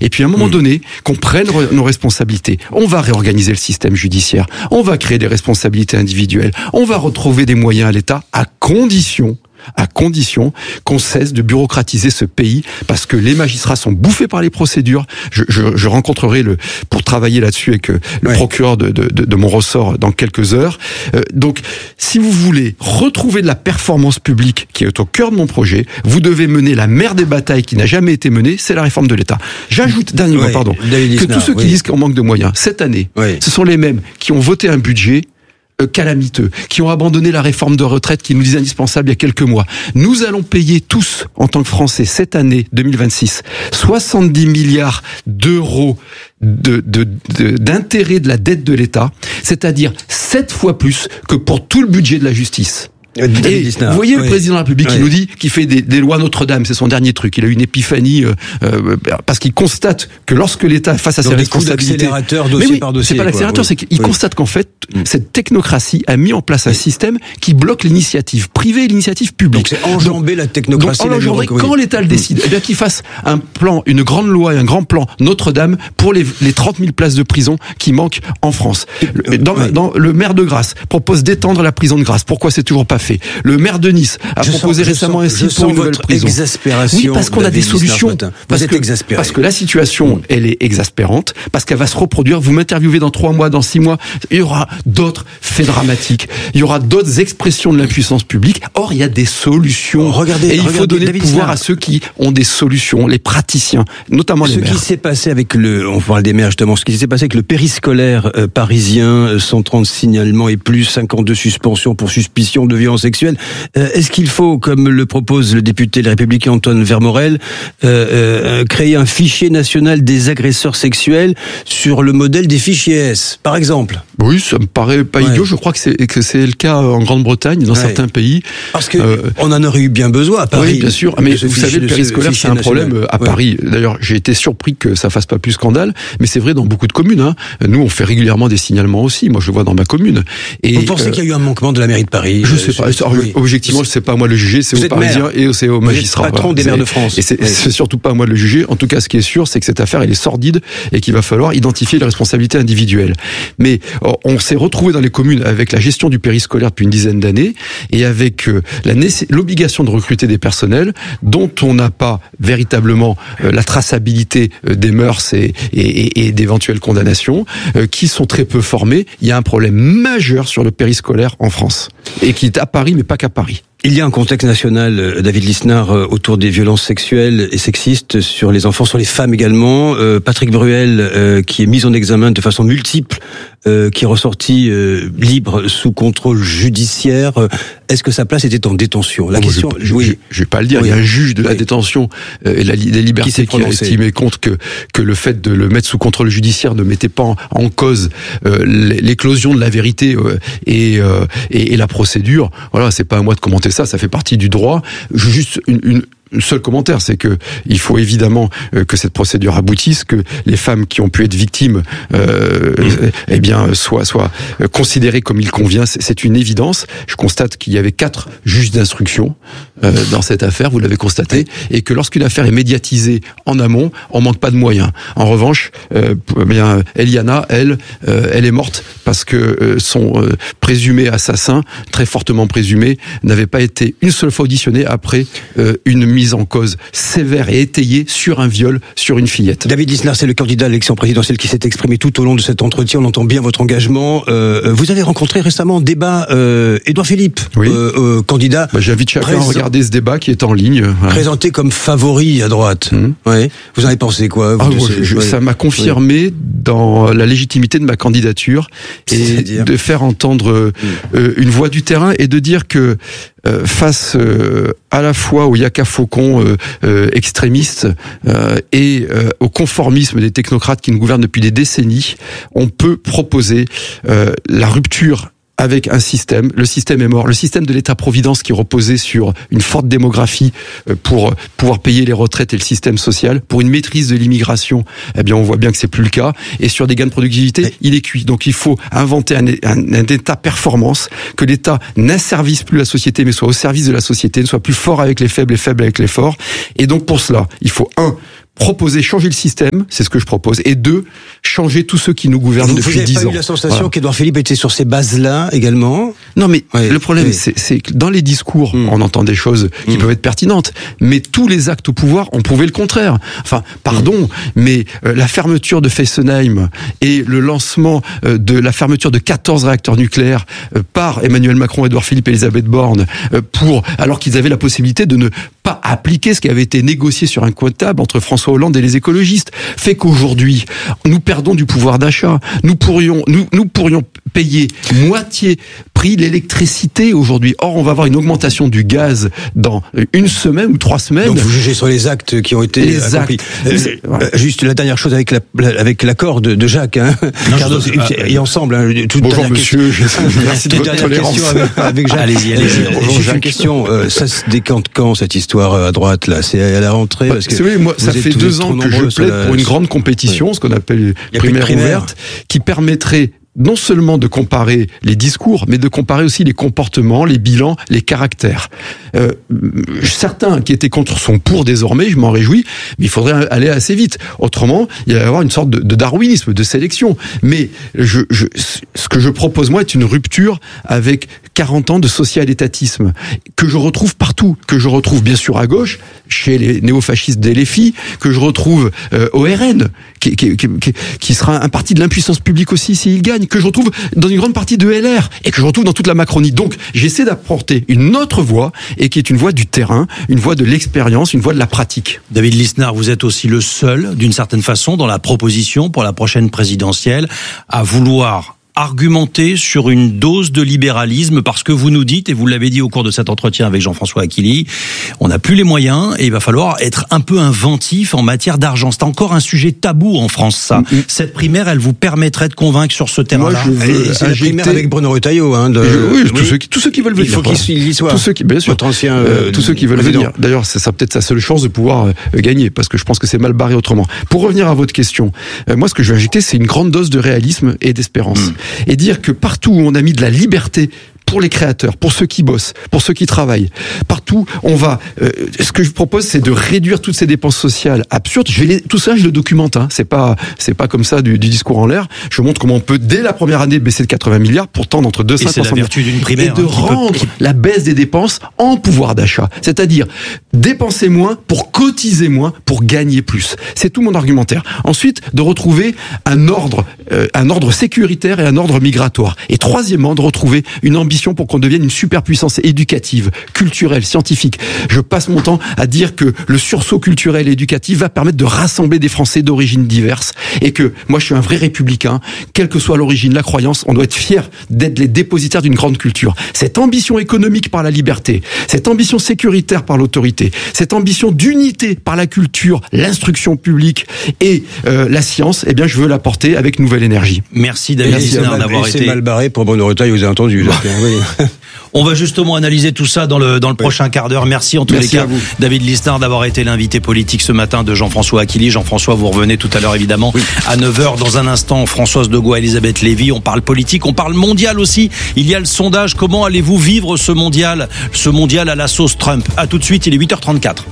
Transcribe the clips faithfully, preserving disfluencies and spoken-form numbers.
Et puis à un moment mmh. donné, qu'on prenne re- nos responsabilités. On va réorganiser le système judiciaire. On va créer des responsabilités individuelles. On va retrouver des moyens à l'État à condition à condition qu'on cesse de bureaucratiser ce pays, parce que les magistrats sont bouffés par les procédures. Je, je, je rencontrerai le pour travailler là-dessus avec le ouais. procureur de, de, de, de mon ressort dans quelques heures. Euh, donc, si vous voulez retrouver de la performance publique qui est au cœur de mon projet, vous devez mener la mère des batailles qui n'a jamais été menée, c'est la réforme de l'État. J'ajoute, dernièrement, ouais, pardon, David que Lisnard, tous ceux qui oui. disent qu'on manque de moyens, cette année, oui. ce sont les mêmes qui ont voté un budget calamiteux, qui ont abandonné la réforme de retraite qui nous disait indispensable il y a quelques mois. Nous allons payer tous, en tant que Français, cette année deux mille vingt-six, soixante-dix milliards d'euros de, de, de, d'intérêt de la dette de l'État, c'est-à-dire sept fois plus que pour tout le budget de la justice. Et vous voyez oui. le président de la République oui. qui nous dit qu'il fait des, des lois Notre-Dame, c'est son dernier truc. Il a eu une épiphanie euh, euh, parce qu'il constate que lorsque l'État face à Donc ses responsabilités, l'accélérateur dossier mais oui, par dossier, c'est pas l'accélérateur, quoi. c'est qu'il oui. constate qu'en fait oui. cette technocratie a mis en place un oui. système qui bloque l'initiative privée et l'initiative publique. Donc c'est enjamber la technocratie. Donc, enjamber, quand l'État le décide, eh bien qu'il fasse un plan, une grande loi et un grand plan Notre-Dame pour les, les trente mille places de prison qui manquent en France. Dans, oui. dans, le maire de Grasse propose d'étendre la prison de Grasse. Pourquoi c'est toujours pas fait? Le maire de Nice a je proposé sens, récemment sens, un site pour une nouvelle prison. Exaspération. Oui, parce qu'on a des solutions. Parce que, exaspéré. parce que la situation, mmh. elle est exaspérante, parce qu'elle va se reproduire. Vous m'interviewez dans trois mois, dans six mois, il y aura d'autres faits dramatiques, il y aura d'autres expressions de l'impuissance publique. Or, il y a des solutions. Oh, regardez, et il regardez, faut donner David le pouvoir Lisnard. à ceux qui ont des solutions, les praticiens, notamment les ce maires. Ce qui s'est passé avec le, on parle des maires justement, ce qui s'est passé avec le périscolaire euh, parisien, cent trente signalements et plus, cinquante-deux suspensions pour suspicion de violence sexuelle. Euh, est-ce qu'il faut, comme le propose le député Les Républicains Antoine Vermorel, euh, euh, créer un fichier national des agresseurs sexuels sur le modèle des fichiers S, par exemple? Oui, ça me paraît pas ouais. idiot. Je crois que c'est que c'est le cas en Grande-Bretagne, dans ouais. certains pays. Parce que euh, on en aurait eu bien besoin à Paris. Oui, bien sûr. Mais vous savez, le périscolaire, c'est un problème à Paris. Ouais. D'ailleurs, j'ai été surpris que ça fasse pas plus scandale, mais c'est vrai dans beaucoup de communes. Hein. Nous, on fait régulièrement des signalements aussi. Moi, je le vois dans ma commune. Et vous pensez euh, qu'il y a eu un manquement de la mairie de Paris? Je sais pas. Oui. Objectivement, je sais pas moi le juger. C'est aux Parisiens et c'est aux magistrats. Patron voilà. des maires de France. Et c'est, oui. c'est surtout pas à moi de le juger. En tout cas, ce qui est sûr, c'est que cette affaire, elle est sordide et qu'il va falloir identifier les responsabilités individuelles. Mais on s'est retrouvé dans les communes avec la gestion du périscolaire depuis une dizaine d'années et avec la nécess- l'obligation de recruter des personnels dont on n'a pas véritablement la traçabilité des mœurs et, et, et d'éventuelles condamnations, qui sont très peu formés. Il y a un problème majeur sur le périscolaire en France et qui est à Paris, mais pas qu'à Paris. Il y a un contexte national, David Lisnard, autour des violences sexuelles et sexistes sur les enfants, sur les femmes également. Euh, Patrick Bruel, euh, qui est mis en examen de façon multiple, euh, qui est ressorti euh, libre sous contrôle judiciaire. Est-ce que sa place était en détention? La oh, question, je, je, oui. je, je vais pas le dire. Oui. Il y a un juge de la oui. détention euh, et la, des libertés qui, qui a estimé compte que que le fait de le mettre sous contrôle judiciaire ne mettait pas en, en cause euh, l'éclosion de la vérité euh, et, euh, et et la procédure. Voilà, c'est pas à moi de commenter ça, ça fait partie du droit. Juste une, une Un seul commentaire, c'est que il faut évidemment euh, que cette procédure aboutisse, que les femmes qui ont pu être victimes, euh, mmh. eh bien, soient soient considérées comme il convient. C'est, c'est une évidence. Je constate qu'il y avait quatre juges d'instruction euh, dans cette affaire. Vous l'avez constaté, et que lorsqu'une affaire est médiatisée en amont, on manque pas de moyens. En revanche, euh, eh bien, Eliana, elle, euh, elle est morte parce que euh, son euh, présumé assassin, très fortement présumé, n'avait pas été une seule fois auditionné après euh, une mise en cause sévère et étayée sur un viol sur une fillette. David Lisnard, c'est le candidat à l'élection présidentielle qui s'est exprimé tout au long de cet entretien. On entend bien votre engagement. Euh, vous avez rencontré récemment en débat euh, Édouard Philippe, oui. euh, euh, candidat. Bah, j'invite chacun présent... à regarder ce débat qui est en ligne. Ouais. Présenté comme favori à droite. Mmh. Ouais. Vous en avez pensé quoi vous ah, de ouais, ces... je, ouais. Ça m'a confirmé ouais. dans la légitimité de ma candidature et C'est-à-dire... de faire entendre mmh. euh, une voix du terrain et de dire que Euh, face euh, à la fois au yaka faucon euh, euh, extrémiste euh, et euh, au conformisme des technocrates qui nous gouvernent depuis des décennies, on peut proposer euh, la rupture avec un système. Le système est mort. Le système de l'État-providence qui reposait sur une forte démographie pour pouvoir payer les retraites et le système social, pour une maîtrise de l'immigration, eh bien on voit bien que c'est plus le cas. Et sur des gains de productivité, il est cuit. Donc il faut inventer un, un, un État-performance, que l'État n'asservisse plus la société, mais soit au service de la société, ne soit plus fort avec les faibles et faible avec les forts. Et donc pour cela, il faut un proposer, changer le système, c'est ce que je propose, et deux, changer tous ceux qui nous gouvernent vous, depuis vous dix ans. Vous n'avez pas eu la sensation voilà. qu'Édouard Philippe était sur ces bases-là également? Non, mais oui, le problème, oui. c'est, c'est que dans les discours, mmh. on entend des choses qui mmh. peuvent être pertinentes, mais tous les actes au pouvoir ont prouvé le contraire. Enfin, pardon, mmh. mais euh, la fermeture de Fessenheim et le lancement euh, de la fermeture de quatorze réacteurs nucléaires euh, par Emmanuel Macron, Édouard Philippe et Elisabeth Borne, euh, pour alors qu'ils avaient la possibilité de ne pas appliquer ce qui avait été négocié sur un coin de table entre François Hollande et les écologistes, fait qu'aujourd'hui, nous perdons du pouvoir d'achat. Nous pourrions, nous, nous pourrions payer moitié prix l'électricité aujourd'hui. Or, on va avoir une augmentation du gaz dans une semaine ou trois semaines. Donc, vous jugez sur les actes qui ont été les accomplis. Actes. Euh, voilà. Juste la dernière chose avec la, avec l'accord de, de Jacques, hein. Non, Cardos, je, et ensemble, hein, toute bonjour monsieur, je, merci de votre tolérance. Avec, avec Jacques. Allez-y, allez-y. Euh, bonjour Jacques. Une question, euh, ça se décante quand cette histoire à droite là? C'est à la rentrée? Parce que oui, moi, ça fait deux ans que je plaide la... pour une grande compétition, oui. ce qu'on appelle primaire ouverte, qui permettrait non seulement de comparer les discours, mais de comparer aussi les comportements, les bilans, les caractères. Euh, certains qui étaient contre sont pour désormais, je m'en réjouis, mais il faudrait aller assez vite. Autrement, il va y avoir une sorte de, de darwinisme, de sélection. Mais je, je, ce que je propose, moi, est une rupture avec quarante ans de social-étatisme, que je retrouve partout, que je retrouve bien sûr à gauche, chez les néofascistes des L F I, que je retrouve euh, au R N, qui, qui, qui, qui sera un parti de l'impuissance publique aussi s'il gagne, que je retrouve dans une grande partie de L R et que je retrouve dans toute la Macronie. Donc, j'essaie d'apporter une autre voie et qui est une voie du terrain, une voie de l'expérience, une voie de la pratique. David Lisnard, vous êtes aussi le seul, d'une certaine façon, dans la proposition pour la prochaine présidentielle, à vouloir argumenter sur une dose de libéralisme, parce que vous nous dites, et vous l'avez dit au cours de cet entretien avec Jean-François Achilli, on n'a plus les moyens et il va falloir être un peu inventif en matière d'argent. C'est encore un sujet tabou en France, ça. Mm-hmm. Cette primaire, elle vous permettrait de convaincre sur ce terrain-là? Moi, je veux c'est la primaire avec Bruno Retailleau. Hein, de... je, oui, oui. Tous, ceux qui, tous ceux qui veulent venir. Il faut qu'il y soit. Tous ceux qui, bien sûr. Ancien, euh, euh, tous ceux qui veulent président. venir. D'ailleurs, ça sera peut-être sa seule chance de pouvoir euh, gagner, parce que je pense que c'est mal barré autrement. Pour revenir à votre question, euh, moi, ce que je veux injecter, c'est une grande dose de réalisme et d'espérance. Mm. Et dire que partout où on a mis de la liberté pour les créateurs, pour ceux qui bossent, pour ceux qui travaillent, partout, on va. Euh, ce que je propose, c'est de réduire toutes ces dépenses sociales absurdes. Je vais les, tout ça, je le documente. Hein. C'est pas, c'est pas comme ça du, du discours en l'air. Je montre comment on peut dès la première année baisser de quatre-vingts milliards pour tendre entre deux et cinq pour cent. C'est la vertu d'une primaire. Et de hein, rendre peut... la baisse des dépenses en pouvoir d'achat. C'est-à-dire dépenser moins pour cotiser moins pour gagner plus. C'est tout mon argumentaire. Ensuite, de retrouver un ordre, euh, un ordre sécuritaire et un ordre migratoire. Et troisièmement, de retrouver une ambition pour qu'on devienne une superpuissance éducative, culturelle, scientifique. Je passe mon temps à dire que le sursaut culturel et éducatif va permettre de rassembler des Français d'origines diverses et que moi je suis un vrai républicain, quelle que soit l'origine, la croyance, on doit être fier d'être les dépositaires d'une grande culture. Cette ambition économique par la liberté, cette ambition sécuritaire par l'autorité, cette ambition d'unité par la culture, l'instruction publique et euh, la science, eh bien je veux la porter avec nouvelle énergie. Merci David Lisnard d'avoir été... C'est mal barré pour Bruno Retailleau, vous avez entendu. Oui. On va justement analyser tout ça dans le dans le oui. prochain quart d'heure. Merci en tous Merci les cas, David Lisnard, d'avoir été l'invité politique ce matin de Jean-François Achilli. Jean-François, vous revenez tout à l'heure évidemment oui. à neuf heures. Dans un instant, Françoise de Gaulle, Elisabeth Lévy. On parle politique, on parle mondial aussi. Il y a le sondage. Comment allez-vous vivre ce mondial, ce mondial à la sauce Trump? À tout de suite. Il est huit heures trente-quatre.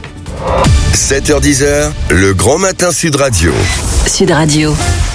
sept heures dix, le Grand Matin Sud Radio. Sud Radio.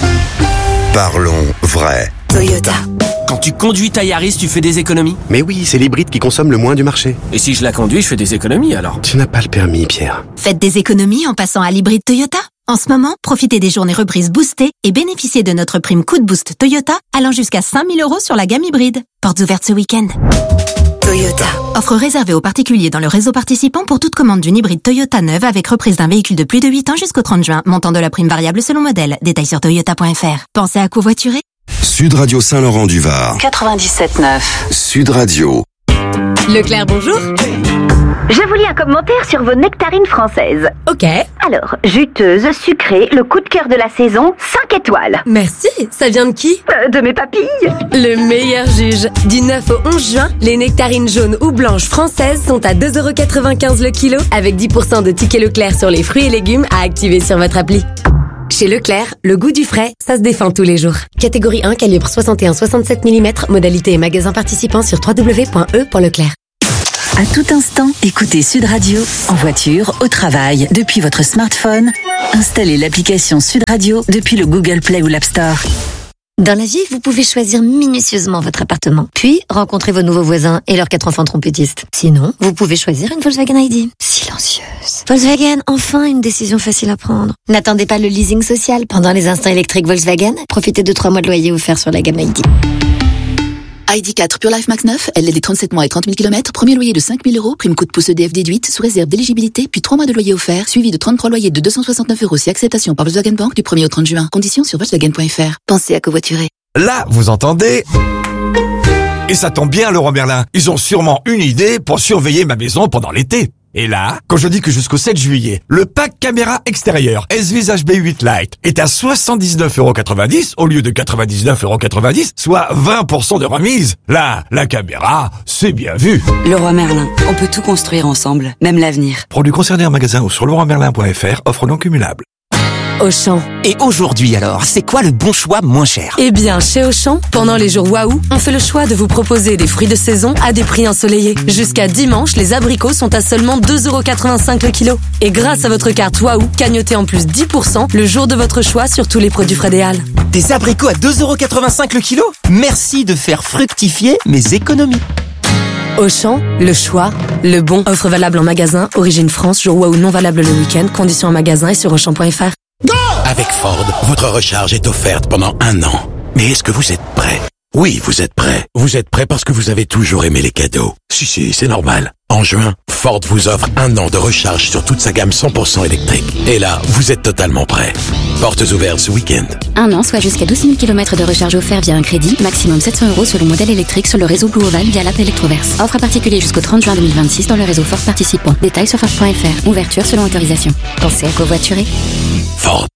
Parlons vrai. Toyota. Quand tu conduis ta Yaris, tu fais des économies? Mais oui, c'est l'hybride qui consomme le moins du marché. Et si je la conduis, je fais des économies alors? Tu n'as pas le permis, Pierre. Faites des économies en passant à l'hybride Toyota. En ce moment, profitez des journées reprises boostées et bénéficiez de notre prime coup de boost Toyota allant jusqu'à cinq mille euros sur la gamme hybride. Portes ouvertes ce week-end. Toyota. Offre réservée aux particuliers dans le réseau participant pour toute commande d'une hybride Toyota neuve avec reprise d'un véhicule de plus de huit ans jusqu'au trente juin. Montant de la prime variable selon modèle. Détails sur toyota point f r. Pensez à covoiturer. Sud Radio Saint-Laurent-du-Var. quatre-vingt-dix-sept neuf. Sud Radio. Leclerc, bonjour. Je vous lis un commentaire sur vos nectarines françaises. Ok. Alors, juteuse, sucrée, le coup de cœur de la saison, cinq étoiles. Merci, ça vient de qui? euh, De mes papilles. Le meilleur juge. Du neuf au onze juin, les nectarines jaunes ou blanches françaises sont à deux euros quatre-vingt-quinze le kilo, avec dix pour cent de tickets Leclerc sur les fruits et légumes à activer sur votre appli. Chez Leclerc, le goût du frais, ça se défend tous les jours. Catégorie un, calibre soixante et un soixante-sept millimètres, modalité et magasin participant sur w w w point e point leclerc. À tout instant, écoutez Sud Radio, en voiture, au travail, depuis votre smartphone. Installez l'application Sud Radio depuis le Google Play ou l'App Store. Dans la vie, vous pouvez choisir minutieusement votre appartement, puis rencontrer vos nouveaux voisins et leurs quatre enfants trompettistes. Sinon, vous pouvez choisir une Volkswagen I D. Silencieuse. Volkswagen, enfin une décision facile à prendre. N'attendez pas le leasing social pendant les instants électriques Volkswagen. Profitez de trois mois de loyer offerts sur la gamme I D. I D quatre Pure Life Max neuf, L L D trente-sept mois et trente mille kilomètres, premier loyer de cinq mille euros, prime coup de pouce E D F déduite, sous réserve d'éligibilité, puis trois mois de loyer offert, suivi de trente-trois loyers de deux cent soixante-neuf euros si acceptation par Volkswagen Bank du premier au trente juin. Conditions sur Volkswagen point F R. Pensez à covoiturer. Là, vous entendez? Et ça tombe bien, Leroy Merlin. Ils ont sûrement une idée pour surveiller ma maison pendant l'été. Et là, quand je dis que jusqu'au sept juillet, le pack caméra extérieure S V H B huit Lite est à soixante-dix-neuf euros quatre-vingt-dix au lieu de quatre-vingt-dix-neuf euros quatre-vingt-dix, soit vingt pour cent de remise. Là, la caméra, c'est bien vu. Leroy Merlin, on peut tout construire ensemble, même l'avenir. Produits concernés en magasin ou sur leroy merlin point F R, offre non cumulable. Auchan. Et aujourd'hui alors, c'est quoi le bon choix moins cher? Eh bien, chez Auchan, pendant les jours Waouh, on fait le choix de vous proposer des fruits de saison à des prix ensoleillés. Jusqu'à dimanche, les abricots sont à seulement deux euros quatre-vingt-cinq le kilo. Et grâce à votre carte Waouh, cagnotez en plus dix pour cent le jour de votre choix sur tous les produits Frédéal. Des abricots à deux euros quatre-vingt-cinq le kilo? Merci de faire fructifier mes économies. Auchan, le choix, le bon. Offre valable en magasin, origine France, jour Waouh non valable le week-end, conditions en magasin et sur auchan point F R. Avec Ford, votre recharge est offerte pendant un an. Mais est-ce que vous êtes prêt? Oui, vous êtes prêt. Vous êtes prêt parce que vous avez toujours aimé les cadeaux. Si, si, c'est normal. En juin, Ford vous offre un an de recharge sur toute sa gamme cent pour cent électrique. Et là, vous êtes totalement prêt. Portes ouvertes ce week-end. Un an, soit jusqu'à douze mille kilomètres de recharge offert via un crédit, maximum sept cents euros selon modèle électrique sur le réseau Blue Oval via l'app Electroverse. Offre à particulier jusqu'au trente juin deux mille vingt-six dans le réseau Ford participant. Détails sur Ford point F R. Ouverture selon autorisation. Pensez à covoiturer. Ford.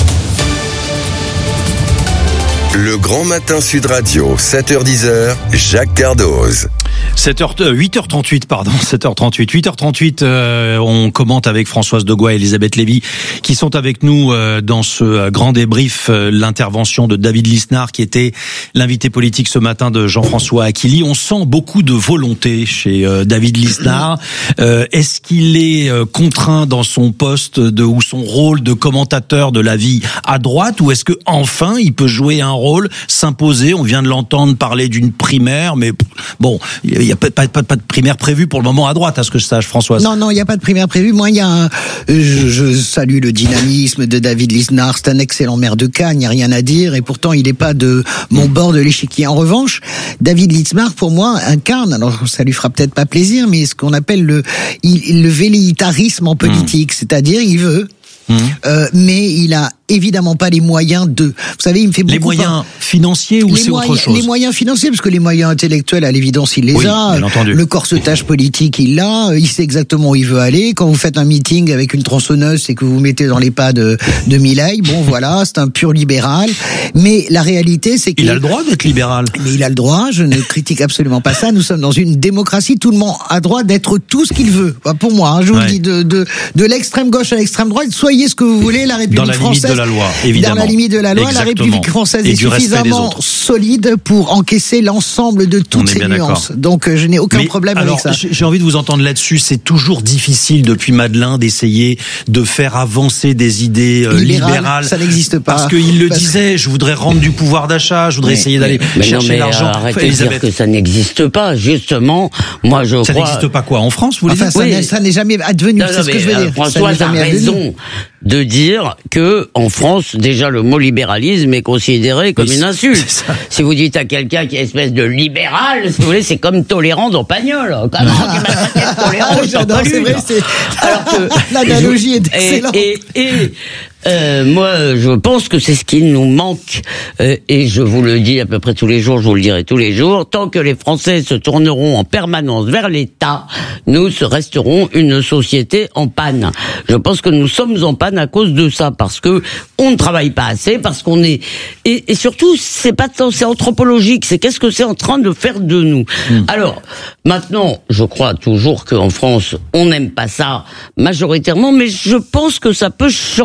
Le Grand Matin Sud Radio, sept heures dix, Jacques Cardoz. sept heures, huit heures trente-huit, pardon, sept heures trente-huit. huit heures trente-huit, euh, on commente avec Françoise Degois et Elisabeth Lévy, qui sont avec nous euh, dans ce grand débrief, euh, l'intervention de David Lisnard, qui était l'invité politique ce matin de Jean-François Aquili. On sent beaucoup de volonté chez euh, David Lisnard. Euh, est-ce qu'il est euh, contraint dans son poste de, ou son rôle de commentateur de la vie à droite, ou est-ce que enfin il peut jouer un rôle, s'imposer? On vient de l'entendre parler d'une primaire, mais bon, il n'y a pas, pas, pas, pas de primaire prévue pour le moment à droite, à ce que je sache, Françoise. Non, non, il n'y a pas de primaire prévue. Moi, il y a un, je, je salue le dynamisme de David Lisnard. C'est un excellent maire de Cannes, il n'y a rien à dire, et pourtant, il n'est pas de mon bord de l'échiquier. En revanche, David Lisnard, pour moi, incarne, alors ça lui fera peut-être pas plaisir, mais ce qu'on appelle le, il, le velléitarisme en politique. Mmh. C'est-à-dire, il veut, Mmh. Euh, mais il a évidemment pas les moyens de. Vous savez, il me fait beaucoup. Les moyens pas... financiers ou c'est moyens, autre chose? Les moyens financiers, parce que les moyens intellectuels, à l'évidence, il les oui, a. Bien entendu. Le corsetage politique, il l'a. Il sait exactement où il veut aller. Quand vous faites un meeting avec une tronçonneuse et que vous vous mettez dans les pas de, de Milei, bon, voilà, c'est un pur libéral. Mais la réalité, c'est qu'il il a le droit d'être libéral. Mais il a le droit. Je ne critique absolument pas ça. Nous sommes dans une démocratie. Tout le monde a droit d'être tout ce qu'il veut. Pour moi, hein, je vous ouais. le dis, de de de l'extrême gauche à l'extrême droite, soyez ce que vous voulez. La République dans la française, limite de la loi, évidemment. Dans la limite de la loi, Exactement. la République française et est suffisamment solide pour encaisser l'ensemble de toutes ces nuances. D'accord. Donc, euh, je n'ai aucun Mais problème alors, avec ça. J'ai envie de vous entendre là-dessus. C'est toujours difficile depuis Madelin d'essayer de faire avancer des idées euh, Libéral, libérales. Ça n'existe pas. Parce qu'il le parce... disait, je voudrais rendre du pouvoir d'achat, je voudrais mais, essayer d'aller mais chercher non, mais l'argent. Euh, arrêtez Elisabeth. de dire que ça n'existe pas. Justement, moi je ça crois. Ça n'existe pas quoi en France, vous voulez enfin, dire? Ça, oui. ça n'est jamais advenu. Non, non, c'est ce que je veux euh, dire. François a raison de dire que en France, déjà le mot libéralisme est considéré comme oui, une insulte. Si vous dites à quelqu'un qui est espèce de libéral, si vous voulez, c'est comme tolérant dans Pagnol. Comment tu m'as être tolérant dans c'est vrai, c'est... Alors que l'analogie est excellente. Et, et, et euh, moi, je pense que c'est ce qui nous manque, euh, et je vous le dis à peu près tous les jours, je vous le dirai tous les jours, tant que les Français se tourneront en permanence vers l'État, nous resterons une société en panne. Je pense que nous sommes en panne à cause de ça, parce que on ne travaille pas assez, parce qu'on est... Et, et surtout, c'est pas tant, c'est anthropologique, c'est qu'est-ce que c'est en train de faire de nous. Mmh. Alors, maintenant, je crois toujours qu'en France, on n'aime pas ça majoritairement, mais je pense que ça peut changer. Ah,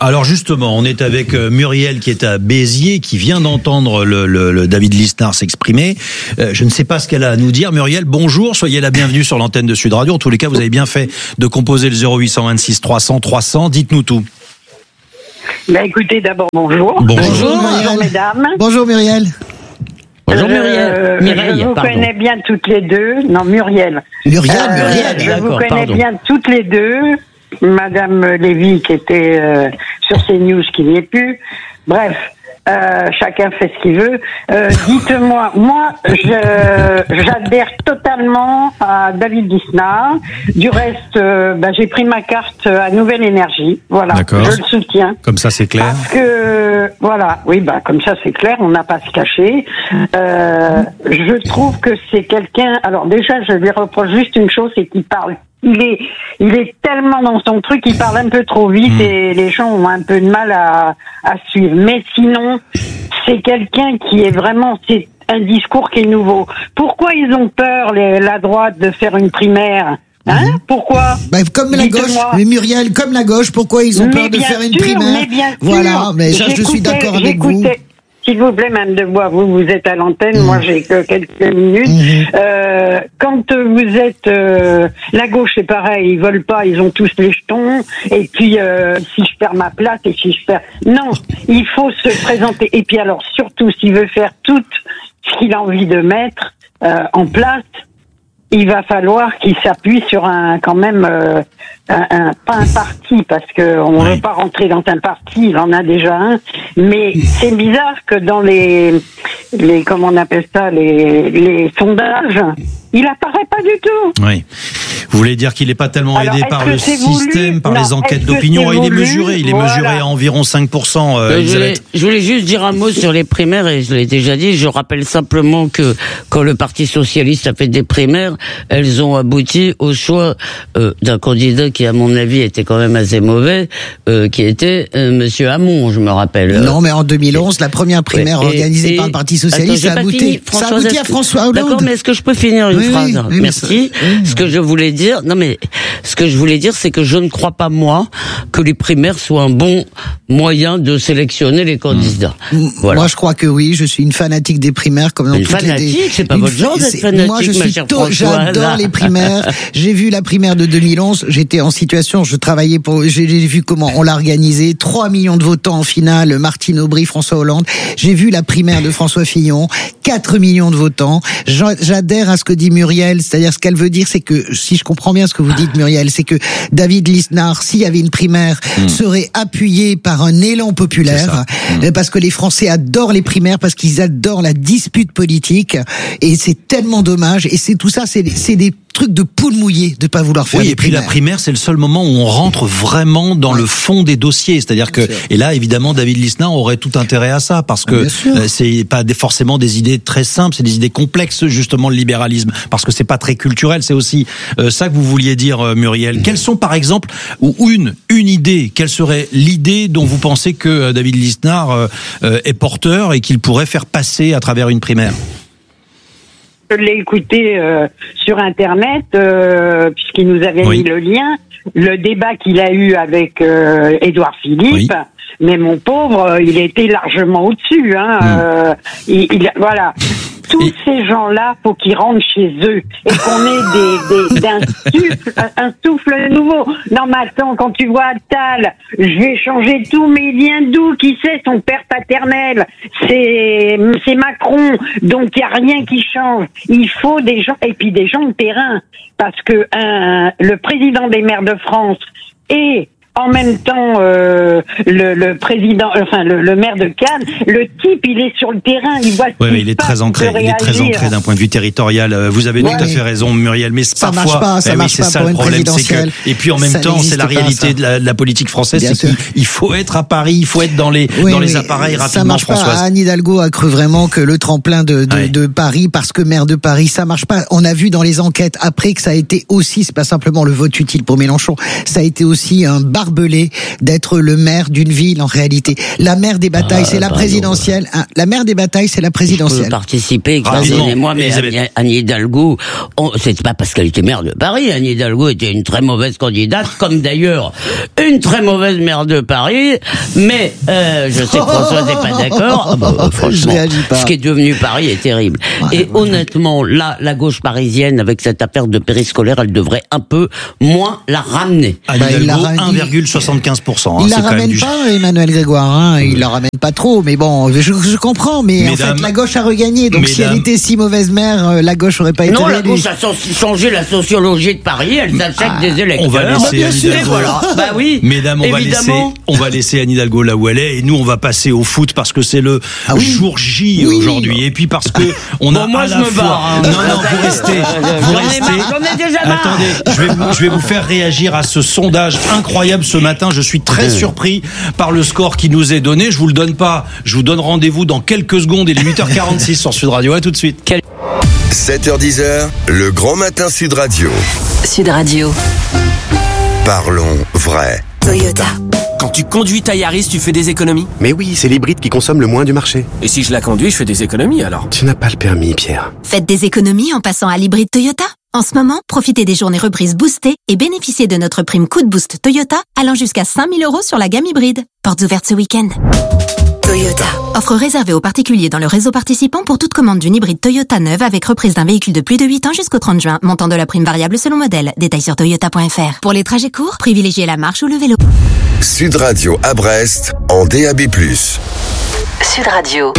Alors justement, on est avec Muriel qui est à Béziers, qui vient d'entendre le, le, le David Lisnard s'exprimer. Euh, je ne sais pas ce qu'elle a à nous dire. Muriel, bonjour, soyez la bienvenue sur l'antenne de Sud Radio. En tous les cas, vous avez bien fait de composer le zéro huit un six trois cents trois cents. Dites-nous tout. Bah écoutez, d'abord bonjour. Bonjour, bonjour, bonjour mesdames. Bonjour Muriel. Bonjour Muriel. Euh, Mireille, je vous pardon. connais bien toutes les deux. Non, Muriel. Muriel, Euh, Muriel. je vous D'accord, connais pardon. bien toutes les deux. Madame Lévy qui était euh, sur CNews qui n'y est plus. Bref, euh, chacun fait ce qu'il veut. Euh, dites-moi, moi, je, j'adhère totalement à David Lisnard. Du reste, euh, bah, j'ai pris ma carte à Nouvelle Énergie. Voilà, D'accord. je le soutiens. Comme ça, c'est clair. Parce que, voilà, oui, bah, comme ça, c'est clair, on n'a pas à se cacher. Euh, je trouve que c'est quelqu'un, alors déjà, je lui reproche juste une chose, c'est qu'il parle, il est, il est tellement dans son truc, il parle un peu trop vite Mmh. et les gens ont un peu de mal à, à suivre. Mais sinon, c'est quelqu'un qui est vraiment, c'est un discours qui est nouveau. Pourquoi ils ont peur, les, la droite, de faire une primaire? Hein? Mmh. Pourquoi? Bah, comme la Dites-moi. gauche, mais Muriel, comme la gauche, pourquoi ils ont Mais peur de bien faire une sûr, primaire? mais bien sûr. Voilà, mais ça, je suis J'écoutais- d'accord avec vous. j'écoutais- S'il vous plaît, Mme Debois, vous, vous êtes à l'antenne, Mmh. moi j'ai que quelques minutes. Mmh. Euh, quand euh, vous êtes... euh, la gauche, c'est pareil, ils veulent pas, ils ont tous les jetons. Et puis, euh, si je perds ma place et si je perds... Non, il faut se présenter. Et puis alors, surtout, s'il veut faire tout ce qu'il a envie de mettre euh, en place, il va falloir qu'il s'appuie sur un, quand même, euh, un, un, pas un parti, parce que on Oui. veut pas rentrer dans un parti, il en a déjà un. Mais c'est bizarre que dans les, les, comment on appelle ça, les, les sondages, il apparaît pas du tout. Oui. Vous voulez dire qu'il n'est pas tellement Alors, aidé est-ce par que le c'est voulu système, par Non, les enquêtes est-ce que d'opinion. c'est Il est voulu mesuré, il est Voilà. mesuré à environ cinq pour cent, euh, Euh, je, voulais, Elisabeth. je voulais juste dire un mot sur les primaires, et je l'ai déjà dit. Je rappelle simplement que quand le Parti socialiste a fait des primaires, elles ont abouti au choix euh, d'un candidat qui, à mon avis, était quand même assez mauvais, euh, qui était euh, Monsieur Hamon, je me rappelle. Non, mais en deux mille onze, la première primaire Et- organisée et- par le Parti Socialiste, Attends, ça a j'ai pas fini. abouti, ça a Françoise, abouti est-ce à que- François Hollande. D'accord, mais est-ce que je peux finir une Oui, oui, phrase? oui, mais Merci. ça- oui. Ce que je voulais dire, non mais, ce que je voulais dire, c'est que je ne crois pas, moi, que les primaires soient un bon moyen de sélectionner les candidats. Voilà. Moi, je crois que oui. Je suis une fanatique des primaires, comme dans Une toutes les. fanatique, c'est pas une votre fa- genre d'être c'est- fanatique, Moi, je ma suis chère to- Françoise. j'adore les primaires. J'ai vu la primaire de deux mille onze. J'étais en situation, je travaillais pour. J'ai j'ai vu comment on l'a organisé. trois millions de votants en finale. Martine Aubry, François Hollande. J'ai vu la primaire de François Fillon. quatre millions de votants. J'a- J'adhère à ce que dit Muriel. C'est-à-dire, ce qu'elle veut dire, c'est que si je comprends bien ce que vous dites, Muriel, c'est que David Lisnard, s'il y avait une primaire, Mm. serait appuyé par un élan populaire, euh, parce que les Français adorent les primaires, parce qu'ils adorent la dispute politique, et c'est tellement dommage. Et c'est tout ça, c'est c'est des trucs de poule mouillée de pas vouloir faire Oui, des et puis primaires. la primaire, c'est le seul moment où on rentre vraiment dans le fond des dossiers. C'est-à-dire que, et là, évidemment, David Lisnard aurait tout intérêt à ça, parce que Bien sûr. euh, c'est pas des, forcément des idées très simples, c'est des idées complexes, justement, le libéralisme, parce que c'est pas très culturel. C'est aussi euh, ça que vous vouliez dire, euh, Muriel. Quelles sont, par exemple, ou une une idée, quelle serait l'idée dont vous pensez que euh, David Lisnard euh, euh, est porteur et qu'il pourrait faire passer à travers une primaire? Je l'ai écouté euh, sur Internet, euh, puisqu'il nous avait Oui. mis le lien, le débat qu'il a eu avec euh, Édouard Philippe. Oui. Mais mon pauvre, euh, il était largement au-dessus. Hein, Mm. euh, il, il- voilà. Tous ces gens-là, faut qu'ils rentrent chez eux et qu'on ait des, des, d'un souffle, un, un souffle nouveau. Non, mais attends, quand tu vois Attal, je vais changer tous mes liens d'où, qui c'est son père paternel, c'est c'est Macron, donc il y a rien qui change. Il faut des gens et puis des gens de terrain, parce que un, le président des maires de France et en même temps, euh, le, le président, enfin le, le maire de Cannes, le type, il est sur le terrain, il voit. ce Oui, qui mais se il est passe, très ancré. peut Il est très réagir. ancré d'un point de vue territorial. Euh, Vous avez Ouais. tout à fait raison, Muriel. Mais Ça parfois, marche pas, ça eh oui, marche c'est pas ça pour le une problème, c'est que. présidentielle. Et puis en même Ça temps, c'est la n'existe pas, réalité ça. de la, de la politique française, Bien c'est sûr. qu'il il faut être à Paris, il faut être dans les Oui, dans les mais appareils ça rapidement, marche pas. Françoise. Anne Hidalgo a cru vraiment que le tremplin de, de, Ouais. de Paris, parce que maire de Paris, ça marche pas. On a vu dans les enquêtes après que ça a été aussi, c'est pas simplement le vote utile pour Mélenchon, ça a été aussi un barbelé d'être le maire d'une ville en réalité. La mère des batailles, ah, c'est la pardon, présidentielle. Ouais. La mère des batailles, c'est la présidentielle. Je peux participer, pardonnez-moi, mais Elisabeth. Anne Hidalgo, on, c'est pas parce qu'elle était maire de Paris. Anne Hidalgo était une très mauvaise candidate, comme d'ailleurs une très mauvaise maire de Paris. Mais euh, je sais que François n'est pas d'accord. Ah bah, franchement, ce qui est devenu Paris est terrible. Ouais, Et ouais, honnêtement, là, la gauche parisienne, avec cette affaire de périscolaire, elle devrait un peu moins la ramener. Anne Hidalgo, un virgule soixante-quinze pour cent. Hein, il la ramène pas, Emmanuel Grégoire. Hein, il la ramène pas trop, mais bon, je, je comprends. Mais mesdames, en fait, la gauche a regagné. Donc, mesdames, si elle était si mauvaise mère, la gauche aurait pas été. Non, réélue. La gauche a changé la sociologie de Paris. Elle s'achète ah, des électeurs. On va laisser Anne Hidalgo. Voilà. Bah oui. Mesdames, on va laisser, on va laisser Anne Hidalgo là où elle est, et nous, on va passer au foot parce que c'est le ah, oui. jour J oui. aujourd'hui, et puis parce que on bon, a moi, à je la me fois. barre, hein. Non, non, vous restez. Vous restez. J'en ai déjà marre. Attendez, je vais, vous, je vais vous faire réagir à ce sondage incroyable ce matin. Je suis très surpris par le score qui nous est donné. Je vous le donne pas. Je vous donne rendez-vous dans quelques secondes. Il est huit heures quarante-six sur Sud Radio. À tout de suite. Quel... sept heures dix, le grand matin Sud Radio. Sud Radio. Parlons vrai. Toyota. Quand tu conduis ta Yaris, tu fais des économies ? Mais oui, c'est l'hybride qui consomme le moins du marché. Et si je la conduis, je fais des économies alors ? Tu n'as pas le permis, Pierre. Faites des économies en passant à l'hybride Toyota. En ce moment, profitez des journées reprises boostées et bénéficiez de notre prime coup de boost Toyota allant jusqu'à cinq mille euros sur la gamme hybride. Portes ouvertes ce week-end. Toyota. Offre réservée aux particuliers dans le réseau participant pour toute commande d'une hybride Toyota neuve avec reprise d'un véhicule de plus de huit ans jusqu'au trente juin. Montant de la prime variable selon modèle. Détails sur toyota point f r. Pour les trajets courts, privilégiez la marche ou le vélo. Sud Radio à Brest en D A B plus. Sud Radio.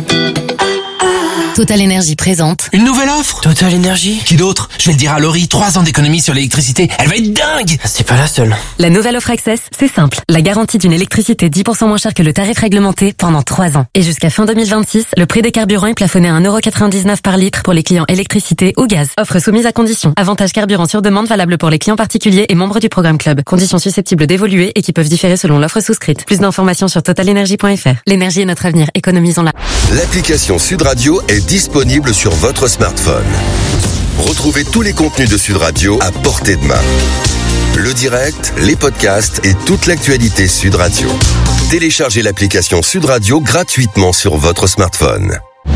Total Énergie présente une nouvelle offre. Total Énergie. Qui d'autre? Je vais le dire à Laurie, trois ans d'économie sur l'électricité. Elle va être dingue. C'est pas la seule. La nouvelle offre Access, c'est simple. La garantie d'une électricité dix pour cent moins chère que le tarif réglementé pendant trois ans. Et jusqu'à fin deux mille vingt-six, le prix des carburants est plafonné à un euro quatre-vingt-dix-neuf par litre pour les clients électricité ou gaz. Offre soumise à conditions. Avantage carburant sur demande valable pour les clients particuliers et membres du programme Club. Conditions susceptibles d'évoluer et qui peuvent différer selon l'offre souscrite. Plus d'informations sur total énergie point f r. L'énergie est notre avenir. Économisons-la. L'application Sud Radio est disponible sur votre smartphone. Retrouvez tous les contenus de Sud Radio à portée de main. Le direct, les podcasts et toute l'actualité Sud Radio. Téléchargez l'application Sud Radio gratuitement sur votre smartphone.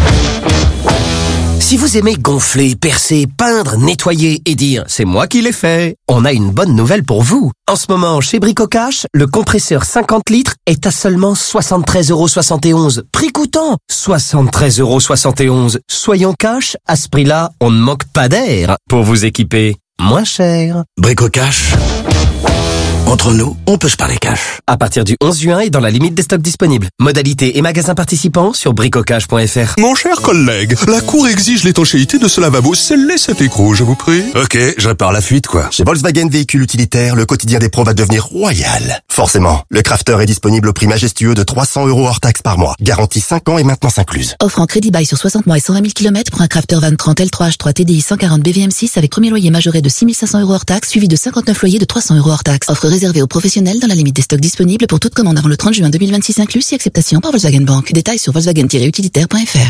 Si vous aimez gonfler, percer, peindre, nettoyer et dire « c'est moi qui l'ai fait », on a une bonne nouvelle pour vous. En ce moment, chez Bricocash, le compresseur cinquante litres est à seulement soixante-treize euros soixante et onze. Prix coûtant soixante-treize euros soixante et onze. Soyons cash, à ce prix-là, on ne manque pas d'air pour vous équiper moins cher. Bricocash. Entre nous, on peut se parler cash. À partir du onze juin et dans la limite des stocks disponibles. Modalités et magasins participants sur bricocash point f r. Mon cher collègue, la Cour exige l'étanchéité de ce lavabo. Scellez cet écrou, je vous prie. Ok, je répare la fuite, quoi. Chez Volkswagen Véhicules Utilitaires, le quotidien des pros va devenir royal. Forcément, le Crafter est disponible au prix majestueux de trois cents euros hors taxe par mois. Garantie cinq ans et maintenance incluse. Offre en crédit bail sur soixante mois et cent vingt mille kilomètres pour un Crafter Van trente L trois H trois T D I cent quarante B V M six avec premier loyer majoré de six mille cinq cents euros hors taxe, suivi de cinquante-neuf loyers de trois cents euros hors taxe. Offre réservée aux professionnels dans la limite des stocks disponibles pour toute commande avant le trente juin deux mille vingt-six inclus, si acceptation par Volkswagen Bank. Détails sur volkswagen tiret utilitaire point f r.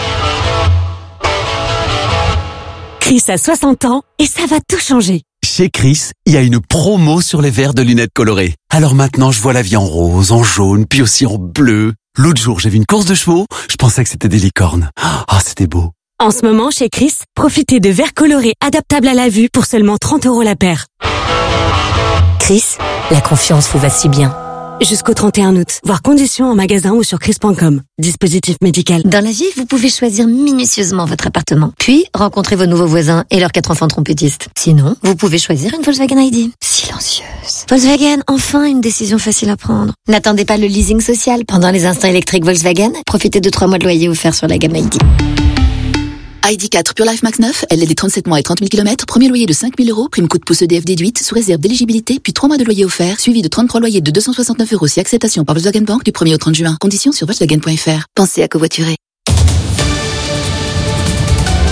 Chris a soixante ans et ça va tout changer. Chez Chris, il y a une promo sur les verres de lunettes colorées. Alors maintenant, je vois la vie en rose, en jaune, puis aussi en bleu. L'autre jour, j'ai vu une course de chevaux, je pensais que c'était des licornes. Ah, c'était beau. En ce moment, chez Chris, profitez de verres colorés adaptables à la vue pour seulement trente euros la paire. Chris, la confiance vous va si bien. Jusqu'au trente et un août. Voir conditions en magasin ou sur chris point com. Dispositif médical. Dans la vie, vous pouvez choisir minutieusement votre appartement. Puis, rencontrer vos nouveaux voisins et leurs quatre enfants trompettistes. Sinon, vous pouvez choisir une Volkswagen I D. Silencieuse. Volkswagen, enfin une décision facile à prendre. N'attendez pas le leasing social. Pendant les instants électriques Volkswagen, profitez de trois mois de loyer offerts sur la gamme I D. I D quatre Pure Life Max neuf, L L D trente-sept mois et trente mille kilomètres, premier loyer de cinq mille euros, prime coup de pouce E D F déduite, sous réserve d'éligibilité, puis trois mois de loyer offert, suivi de trente-trois loyers de deux cent soixante-neuf euros si acceptation par Volkswagen Bank du premier au trente juin. Conditions sur volkswagen point f r. Pensez à covoiturer.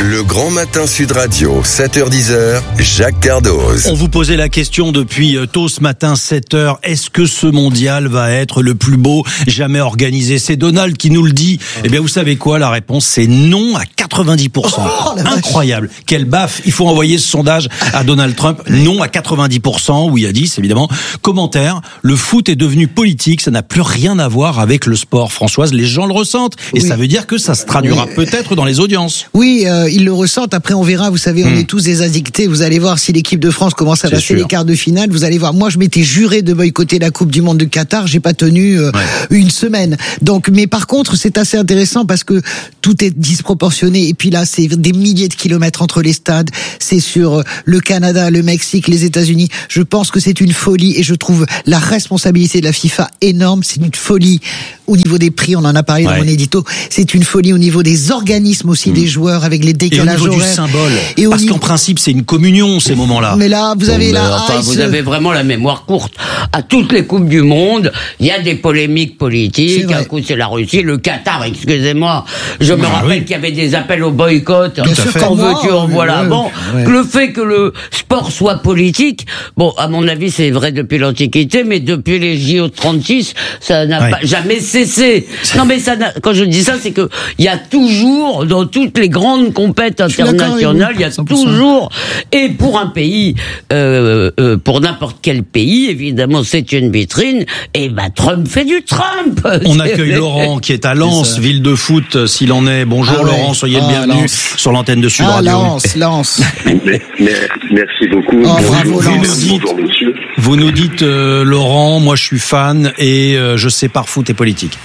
Le Grand Matin Sud Radio, sept heures dix, Jacques Cardoz. On vous posait la question depuis tôt ce matin, sept heures. Est-ce que ce mondial va être le plus beau jamais organisé? C'est Donald qui nous le dit. Eh bien, vous savez quoi? La réponse, c'est non à quatre-vingt-dix pour cent. Oh, incroyable. Quelle baffe. Il faut envoyer ce sondage à Donald Trump. Non à quatre-vingt-dix pour cent, oui à dix, évidemment. Commentaire. Le foot est devenu politique. Ça n'a plus rien à voir avec le sport. Françoise, les gens le ressentent. Et oui. Ça veut dire que ça se traduira oui. peut-être dans les audiences. Oui, euh, ils le ressentent. Après, on verra. Vous savez, on mmh. est tous des addictés. Vous allez voir si l'équipe de France commence à c'est passer sûr. les quarts de finale. Vous allez voir. Moi, je m'étais juré de boycotter la Coupe du Monde de Qatar. J'ai pas tenu euh, ouais. une semaine. Donc, mais par contre, c'est assez intéressant parce que tout est disproportionné. Et puis là, c'est des milliers de kilomètres entre les stades. C'est sur le Canada, le Mexique, les États-Unis. Je pense que c'est une folie et je trouve la responsabilité de la FIFA énorme. C'est une folie au niveau des prix. On en a parlé ouais. dans mon édito. C'est une folie au niveau des organismes aussi, mmh. des joueurs avec les décalages horaires. Et au niveau horaires. du symbole. Et parce niveau... qu'en principe, c'est une communion, ces moments-là. Mais là, vous avez bon, la enfin, ice... vous avez vraiment la mémoire courte. À toutes les Coupes du Monde, il y a des polémiques politiques. Un coup, c'est la Russie. Le Qatar, excusez-moi. Je me ah, rappelle oui. qu'il y avait des appels au boycott. En veux-tu, en voilà. Ouais, bon, ouais. le fait que le sport soit politique, bon, à mon avis, c'est vrai depuis l'Antiquité, mais depuis les J O de trente-six, ça n'a ouais. pas jamais cessé. Non, mais ça n'a, quand je dis ça, c'est que il y a toujours, dans toutes les grandes compètes internationales, il y a cent pour cent. Toujours, et pour un pays, euh, euh, pour n'importe quel pays, évidemment, c'est une vitrine, et bah, Trump fait du Trump. On accueille Laurent, qui est à Lens, ville de foot, s'il en est. Bonjour, ah, Laurent, soyez ah, le bienvenu Lens. Sur l'antenne de Sud ah, Radio. Lens, Lens. Merci beaucoup. Oh, bonjour, bravo, Lens. Bonjour, bonjour, monsieur. Vous nous dites, euh, Laurent, moi je suis fan et euh, je sépare foot et politique.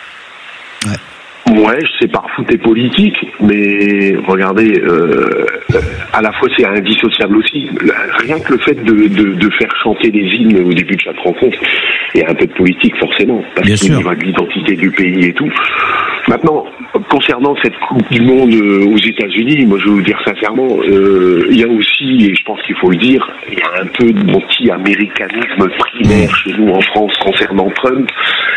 Ouais. Ouais, je sépare foot et politique, mais regardez, euh, à la fois c'est indissociable aussi. Rien que le fait de, de, de faire chanter des hymnes au début de chaque rencontre, il y a un peu de politique forcément, parce qu'il y a de l'identité du pays et tout. Maintenant, concernant cette Coupe du Monde aux États-Unis, moi je vais vous dire sincèrement, euh, il y a aussi, et je pense qu'il faut le dire, il y a un peu d'anti-américanisme primaire chez nous en France concernant Trump,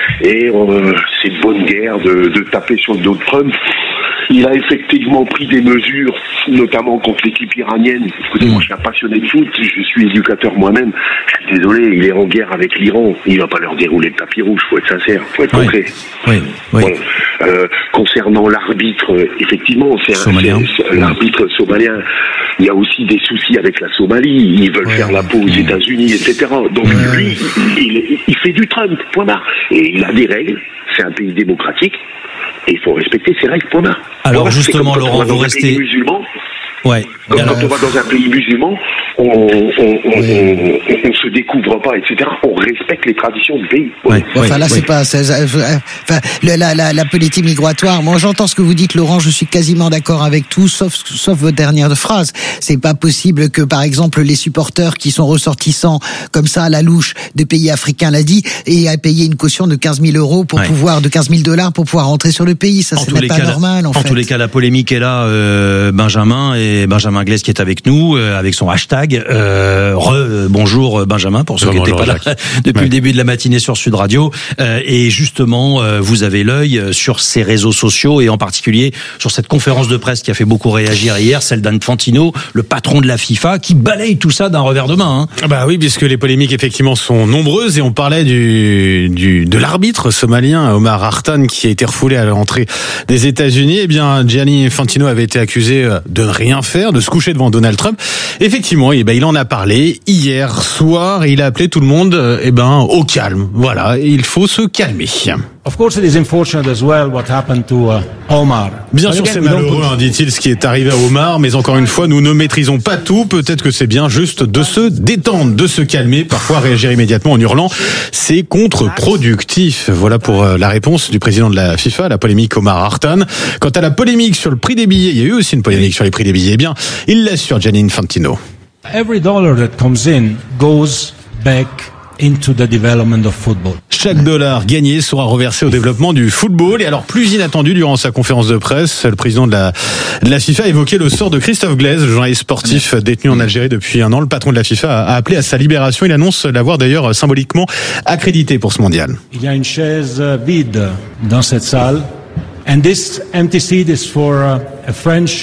et euh, c'est de bonne guerre de, de taper sur le dos de Trump. Il a effectivement pris des mesures, notamment contre l'équipe iranienne. Écoutez, moi, je suis un passionné de foot, je suis éducateur moi-même. Je suis désolé, il est en guerre avec l'Iran. Il va pas leur dérouler le tapis rouge, faut être sincère, faut être oui. concret. Oui. Oui. Voilà. Euh, concernant l'arbitre, effectivement, c'est, un, c'est, c'est l'arbitre somalien. Il y a aussi des soucis avec la Somalie. Ils veulent ouais. faire la peau aux États-Unis, et cetera. Donc ouais. lui, il, il fait du Trump, point barre. Et il a des règles. C'est un pays démocratique. Et il faut respecter ces règles, point barre. Alors voilà, justement, Laurent, vous restez... Ouais. Comme alors... quand on va dans un pays musulman, on, on, on, on, on se découvre pas, et cetera. On respecte les traditions du pays. Ouais. Ouais. Enfin là, ouais. c'est pas, c'est, enfin, le, la, la, la politique migratoire. Moi, j'entends ce que vous dites, Laurent. Je suis quasiment d'accord avec tout, sauf, sauf votre dernière phrase. C'est pas possible que, par exemple, les supporters qui sont ressortissants comme ça à la louche de pays africains, l'a dit, et à payer une caution de quinze mille euros pour ouais. pouvoir, de quinze mille dollars pour pouvoir rentrer sur le pays. Ça, c'est pas normal. En, en fait. tous les cas, la polémique est là. Euh, Benjamin et Benjamin Glaise qui est avec nous, euh, avec son hashtag. Euh, re, euh, bonjour Benjamin, pour ceux qui n'étaient pas là depuis ouais. le début de la matinée sur Sud Radio. Euh, et justement, euh, vous avez l'œil sur ces réseaux sociaux et en particulier sur cette conférence de presse qui a fait beaucoup réagir hier, celle d'Infantino, le patron de la FIFA, qui balaye tout ça d'un revers de main. Hein. Ah bah oui, puisque les polémiques effectivement sont nombreuses et on parlait du, du de l'arbitre somalien Omar Hartan qui a été refoulé à l'entrée des États-Unis. Eh bien, Gianni Infantino avait été accusé de ne rien faire, de se coucher devant Donald Trump. Effectivement, eh ben, il en a parlé hier soir et il a appelé tout le monde eh ben, au calme. Voilà, il faut se calmer. Of course, it is unfortunate as well what happened to uh, Omar. Bien sûr, c'est malheureux, hein, dit-il, ce qui est arrivé à Omar, mais encore une fois, nous ne maîtrisons pas tout. Peut-être que c'est bien juste de se détendre, de se calmer. Parfois, réagir immédiatement en hurlant, c'est contre-productif. Voilà pour la réponse du président de la FIFA à la polémique Omar Hartan. Quant à la polémique sur le prix des billets, il y a eu aussi une polémique sur les prix des billets. Eh bien, il l'assure, Gianni Infantino. Every dollar that comes in goes back into the development of football. Chaque dollar gagné sera reversé au développement du football. Et alors, plus inattendu, durant sa conférence de presse, le président de la, de la FIFA a évoqué le sort de Christophe Glaise, le journaliste sportif détenu en Algérie depuis un an. Le patron de la FIFA a appelé à sa libération. Il annonce l'avoir d'ailleurs symboliquement accrédité pour ce mondial. Il y a une chaise vide dans cette salle. And this empty seat is for a French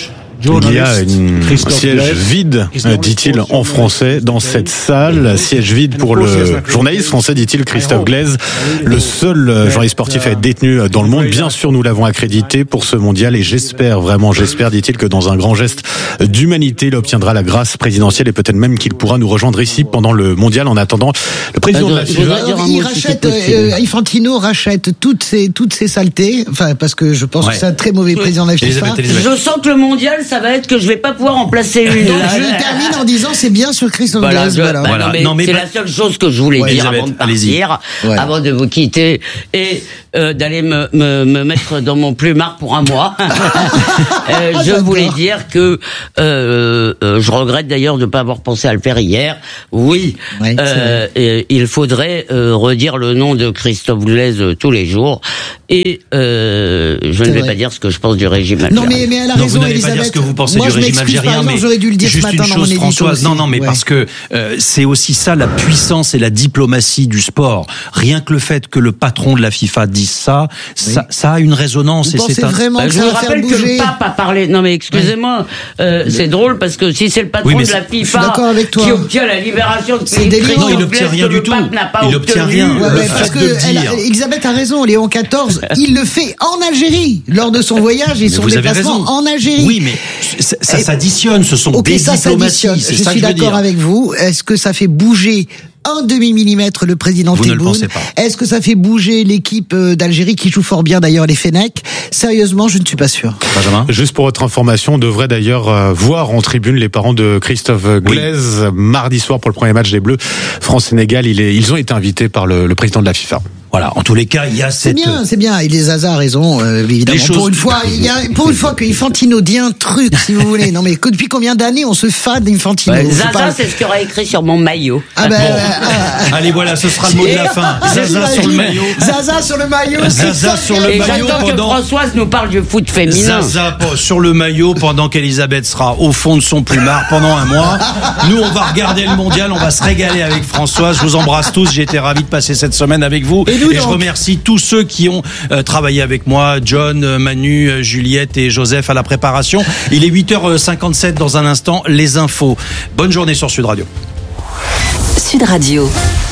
Il y a une, un siège vide, dit-il en français, dans cette salle. Siège vide pour le journaliste français, dit-il, Christophe Glaise, le seul journaliste sportif à être détenu dans le monde. Bien sûr, nous l'avons accrédité pour ce mondial et j'espère, vraiment j'espère, dit-il, que dans un grand geste d'humanité, il obtiendra la grâce présidentielle et peut-être même qu'il pourra nous rejoindre ici pendant le mondial. En attendant, le président de la FIFA... Il rachète, euh, Infantino rachète toutes ces, toutes ces saletés, enfin, parce que je pense ouais. que c'est un très mauvais président de la FIFA. Elisabeth, Elisabeth. Je sens que le mondial, ça va être que je vais pas pouvoir en placer une. Donc, je termine en disant c'est bien sur Christophe voilà, Glaise. je, Voilà. Bah, voilà. Non, mais, non, mais c'est bah... la seule chose que je voulais ouais, dire Elisabeth, avant de partir, ouais. avant de vous quitter et euh, d'aller me, me, me mettre dans mon plumard pour un mois. euh, je voulais dire que euh, euh, je regrette d'ailleurs de ne pas avoir pensé à le faire hier. Oui, ouais, euh, et, il faudrait euh, redire le nom de Christophe Glaise euh, tous les jours. Et euh, je c'est ne vais vrai. pas dire ce que je pense du régime algérien. Non, mais, mais elle a non, raison, vous n'allez Elisabeth. pas dire ce que vous pensez Moi, du régime algérien, mais j'aurais dû le dire juste ce matin une dans chose, mon Françoise. aussi. Non, non, mais ouais. parce que euh, c'est aussi ça la puissance et la diplomatie du sport. Rien que le fait que le patron de la FIFA dise ça, oui. ça, ça a une résonance. Vous et c'est un... vraiment bah, que je vous rappelle que le pape a parlé. Non, mais excusez-moi, euh, c'est drôle parce que si c'est le patron oui, de la FIFA qui obtient la libération de c'est délire. Non, il n'obtient rien du tout. Il n'obtient rien. Parce que Elisabeth a raison. Léon quatorze, il le fait en Algérie lors de son voyage et son déplacement en Algérie. Oui, mais ça, ça s'additionne. Ce sont okay, des ça diplomaties. Je suis d'accord avec vous. Est-ce que ça fait bouger un demi-millimètre le président Vous Tebboune? Ne le pensez pas. Est-ce que ça fait bouger l'équipe d'Algérie qui joue fort bien d'ailleurs, les Fennecs? Sérieusement, je ne suis pas sûr. Benjamin? Juste pour votre information, on devrait d'ailleurs euh, voir en tribune les parents de Christophe Glaise oui. mardi soir pour le premier match des Bleus France-Sénégal. Il est, ils ont été invités par le, le président de la FIFA. Voilà, en tous les cas, il y a cette... C'est bien, c'est bien. Et les Zaza a raison, euh, évidemment. Choses... Pour une fois, il y a, pour une fois que Infantino dit un truc, si vous voulez. Non, mais que depuis combien d'années on se fade d'Infantino? Ouais, Zaza, pas... c'est ce qu'il aurait écrit sur mon maillot. Ah ben, bon. euh, euh, allez, voilà, ce sera le mot de la fin. Zaza sur le maillot. Zaza sur le maillot. Zaza sur le et maillot pendant que Françoise nous parle du foot féminin. Zaza sur le maillot pendant qu'Elisabeth sera au fond de son plumard pendant un mois. Nous, on va regarder le mondial, on va se régaler avec Françoise. Je vous embrasse tous. J'ai été ravi de passer cette semaine avec vous. Et, nous, et je remercie tous ceux qui ont euh, travaillé avec moi, John, Manu, Juliette et Joseph à la préparation. Il est huit heures cinquante-sept dans un instant, les infos. Bonne journée sur Sud Radio. Sud Radio.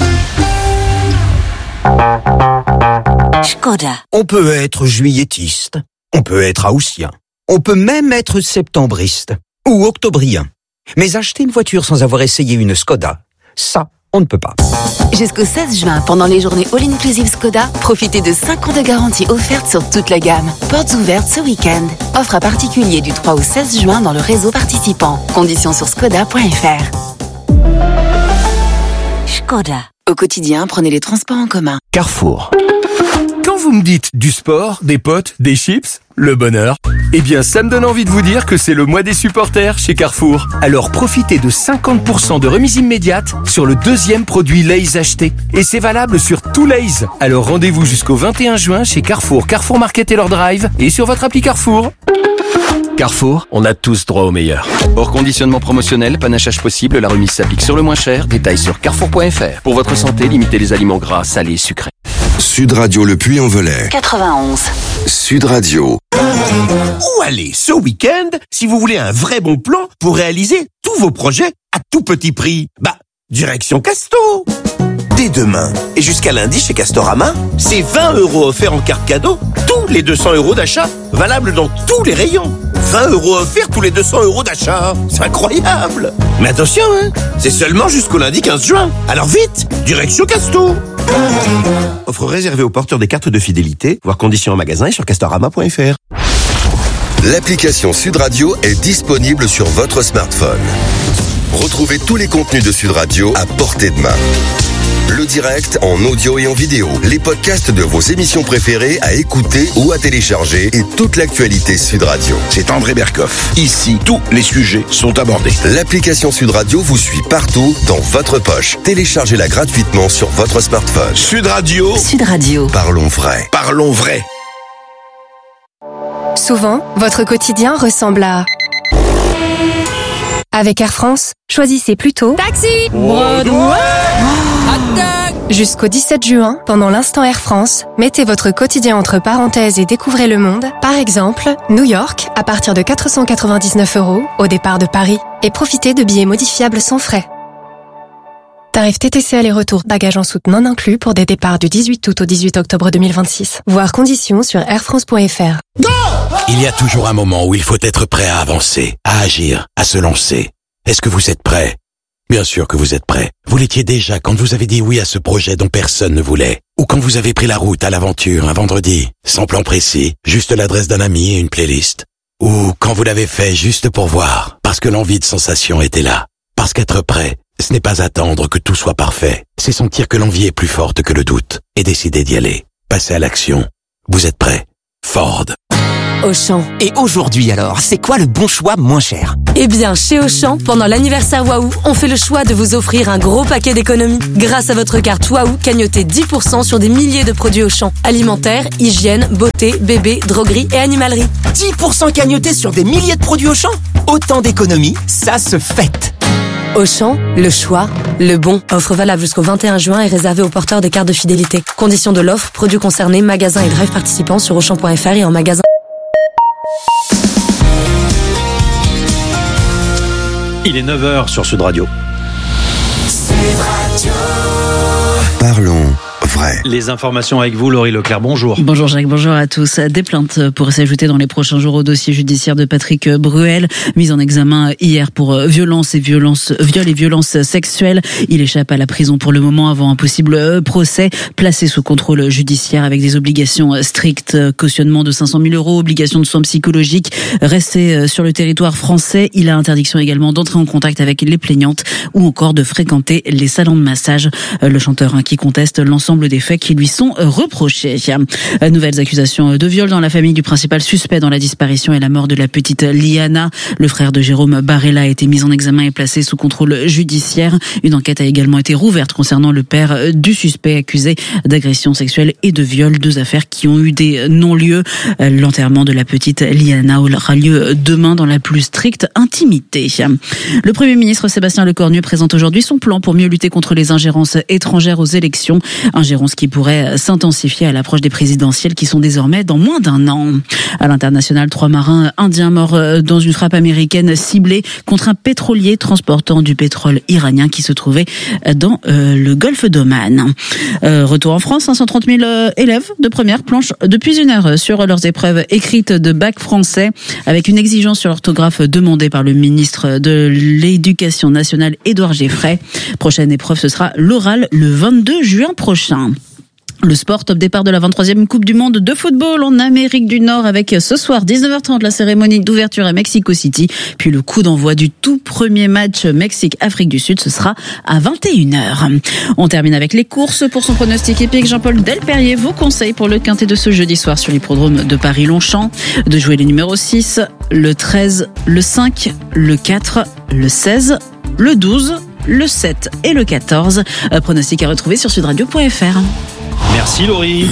Škoda. On peut être juillettiste, on peut être haussien, on peut même être septembriste ou octobrien. Mais acheter une voiture sans avoir essayé une Škoda, ça, on ne peut pas. Jusqu'au seize juin, pendant les journées All-Inclusive Škoda, profitez de cinq ans de garantie offerte sur toute la gamme. Portes ouvertes ce week-end. Offre à particulier du trois au seize juin dans le réseau participant. Conditions sur škoda point f r. Škoda. Au quotidien, prenez les transports en commun. Carrefour. Quand vous me dites du sport, des potes, des chips, le bonheur, eh bien ça me donne envie de vous dire que c'est le mois des supporters chez Carrefour. Alors profitez de cinquante pour cent de remise immédiate sur le deuxième produit Lay's acheté. Et c'est valable sur tout Lay's. Alors rendez-vous jusqu'au vingt et un juin chez Carrefour, Carrefour Market et leur drive et sur votre appli Carrefour. Carrefour, on a tous droit au meilleur. Hors conditionnement promotionnel, panachage possible, la remise s'applique sur le moins cher. Détails sur carrefour point f r. Pour votre santé, limitez les aliments gras, salés, sucrés. Sud Radio Le Puy-en-Velay. quatre-vingt-onze. Sud Radio. Où aller ce week-end si vous voulez un vrai bon plan pour réaliser tous vos projets à tout petit prix? Bah, direction Casto. Dès demain et jusqu'à lundi chez Castorama, c'est vingt euros offerts en carte cadeau tous les deux cents euros d'achat, valable dans tous les rayons. vingt euros offerts tous les deux cents euros d'achat. C'est incroyable. Mais attention, hein, c'est seulement jusqu'au lundi quinze juin. Alors vite, direction Casto. Offre réservée aux porteurs des cartes de fidélité, voire conditions en magasin et sur castorama point f r. L'application Sud Radio est disponible sur votre smartphone. Retrouvez tous les contenus de Sud Radio à portée de main. Le direct en audio et en vidéo, les podcasts de vos émissions préférées à écouter ou à télécharger et toute l'actualité Sud Radio. C'est André Berkoff. Ici, tous les sujets sont abordés. L'application Sud Radio vous suit partout, dans votre poche. Téléchargez-la gratuitement sur votre smartphone. Sud Radio. Sud Radio. Parlons vrai. Parlons vrai. Souvent, votre quotidien ressemble à... Avec Air France, choisissez plutôt... Taxi! Broadway! Hot dog! Jusqu'au dix-sept juin, pendant l'instant Air France, mettez votre quotidien entre parenthèses et découvrez le monde. Par exemple, New York, à partir de quatre cent quatre-vingt-dix-neuf euros au départ de Paris. Et profitez de billets modifiables sans frais. Tarif T T C aller-retour, bagages en soute non inclus pour des départs du dix-huit août au dix-huit octobre deux mille vingt-six. Voir conditions sur airfrance point f r. Il y a toujours un moment où il faut être prêt à avancer, à agir, à se lancer. Est-ce que vous êtes prêt ? Bien sûr que vous êtes prêt. Vous l'étiez déjà quand vous avez dit oui à ce projet dont personne ne voulait. Ou quand vous avez pris la route à l'aventure un vendredi, sans plan précis, juste l'adresse d'un ami et une playlist. Ou quand vous l'avez fait juste pour voir, parce que l'envie de sensation était là. Parce qu'être prêt, ce n'est pas attendre que tout soit parfait. C'est sentir que l'envie est plus forte que le doute et décider d'y aller. Passer à l'action. Vous êtes prêt. Ford. Auchan. Et aujourd'hui alors, c'est quoi le bon choix moins cher ? Eh bien, chez Auchan, pendant l'anniversaire Waouh, on fait le choix de vous offrir un gros paquet d'économies. Grâce à votre carte Waouh, cagnotez dix pour cent sur des milliers de produits Auchan. Alimentaire, hygiène, beauté, bébé, droguerie et animalerie. dix pour cent cagnotés sur des milliers de produits Auchan ? Autant d'économies, ça se fête. Auchan, le choix, le bon. Offre valable jusqu'au vingt et un juin et réservée aux porteurs des cartes de fidélité. Conditions de l'offre, produits concernés, magasins et drive participants sur auchan point f r et en magasin. Il est neuf heures sur Sud Radio. Sud Radio. Parlons vrai. Les informations avec vous, Laurie Leclerc, bonjour. Bonjour Jacques, bonjour à tous. Des plaintes pourraient s'ajouter dans les prochains jours au dossier judiciaire de Patrick Bruel, mis en examen hier pour violence et violence, viol et violence sexuelle. Il échappe à la prison pour le moment avant un possible procès, placé sous contrôle judiciaire avec des obligations strictes, cautionnement de cinq cent mille euros, obligation de soins psychologiques, rester sur le territoire français. Il a interdiction également d'entrer en contact avec les plaignantes ou encore de fréquenter les salons de massage. Le chanteur qui conteste l'ensemble des faits qui lui sont reprochés. Nouvelles accusations de viol dans la famille du principal suspect dans la disparition et la mort de la petite Liana. Le frère de Jérôme Barella a été mis en examen et placé sous contrôle judiciaire. Une enquête a également été rouverte concernant le père du suspect accusé d'agression sexuelle et de viol. Deux affaires qui ont eu des non-lieux. L'enterrement de la petite Liana aura lieu demain dans la plus stricte intimité. Le Premier ministre Sébastien Lecornu présente aujourd'hui son plan pour mieux lutter contre les ingérences étrangères aux élections. Ingérence qui pourrait s'intensifier à l'approche des présidentielles qui sont désormais dans moins d'un an. À l'international, trois marins indiens morts dans une frappe américaine ciblée contre un pétrolier transportant du pétrole iranien qui se trouvait dans euh, le golfe d'Oman. Euh, retour en France, cinq cent trente mille élèves de première planchent depuis une heure sur leurs épreuves écrites de bac français avec une exigence sur l'orthographe demandée par le ministre de l'Éducation nationale Édouard Geffray. Prochaine épreuve, ce sera l'oral le vingt-deux juin prochain. Le sport, top départ de la vingt-troisième Coupe du Monde de football en Amérique du Nord avec ce soir dix-neuf heures trente la cérémonie d'ouverture à Mexico City. Puis le coup d'envoi du tout premier match Mexique-Afrique du Sud, ce sera à vingt et une heures. On termine avec les courses. Pour son pronostic épique, Jean-Paul Delperrier vous conseille pour le quintet de ce jeudi soir sur l'hippodrome de Paris-Longchamp de jouer les numéros six, le treize, le cinq, le quatre, le seize, le douze, le sept et le quatorze. Pronostic à retrouver sur sudradio point f r. Merci Laurie.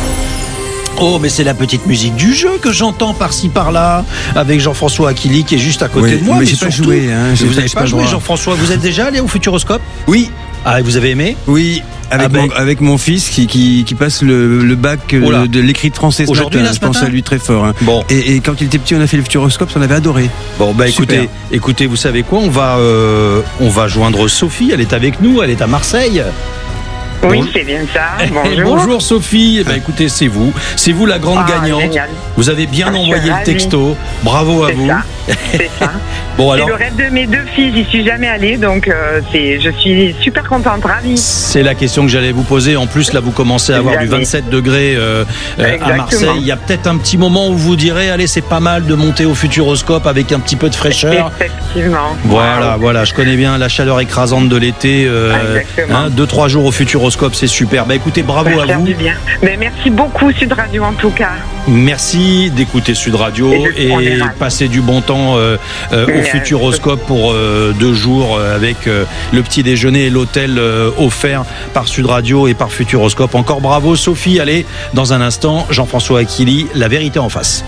Oh, mais c'est la petite musique du jeu que j'entends par-ci par-là avec Jean-François Aquili qui est juste à côté oui, de moi. Mais, mais j'ai surtout, pas joué. Hein, vous n'avez pas, pas joué, droit. Jean-François. Vous êtes déjà allé au Futuroscope ? Oui. Ah, vous avez aimé ? Oui. Avec, ah ben, mon, avec mon fils qui, qui, qui passe le, le bac oh de l'écrit de français ce Aujourd'hui, matin. là, ce je pense matin à lui très fort. Hein. Bon. Et, et quand il était petit, on a fait le Futuroscope, on avait adoré. Bon, bah Super. écoutez, écoutez, vous savez quoi ? On va, euh, on va joindre Sophie. Elle est avec nous. Elle est à Marseille. Oui, c'est bien ça. Bonjour. Bonjour Sophie. Eh ben, écoutez, c'est vous. C'est vous la grande ah, gagnante. Génial. Vous avez bien ah, envoyé le texto. Bravo à c'est vous. Ça. C'est ça. Bon, c'est alors... le rêve de mes deux filles. J'y suis jamais allée, donc euh, c'est, je suis super contente, ravie. C'est la question que j'allais vous poser. En plus, là, vous commencez à avoir jamais. du vingt-sept degrés euh, à Marseille. Il y a peut-être un petit moment où vous direz, allez, c'est pas mal de monter au Futuroscope avec un petit peu de fraîcheur. Effectivement. Voilà, wow. voilà. Je connais bien la chaleur écrasante de l'été. Euh, hein, deux, trois jours au Futuroscope, c'est super. Bah écoutez, bravo bah, à vous. Bien. Mais merci beaucoup Sud Radio en tout cas. Merci d'écouter Sud Radio et, et passer du bon temps euh, euh, au Futuroscope pour euh, deux jours euh, avec euh, le petit déjeuner et l'hôtel euh, offert par Sud Radio et par Futuroscope. Encore bravo Sophie. Allez, dans un instant, Jean-François Aquili, la vérité en face.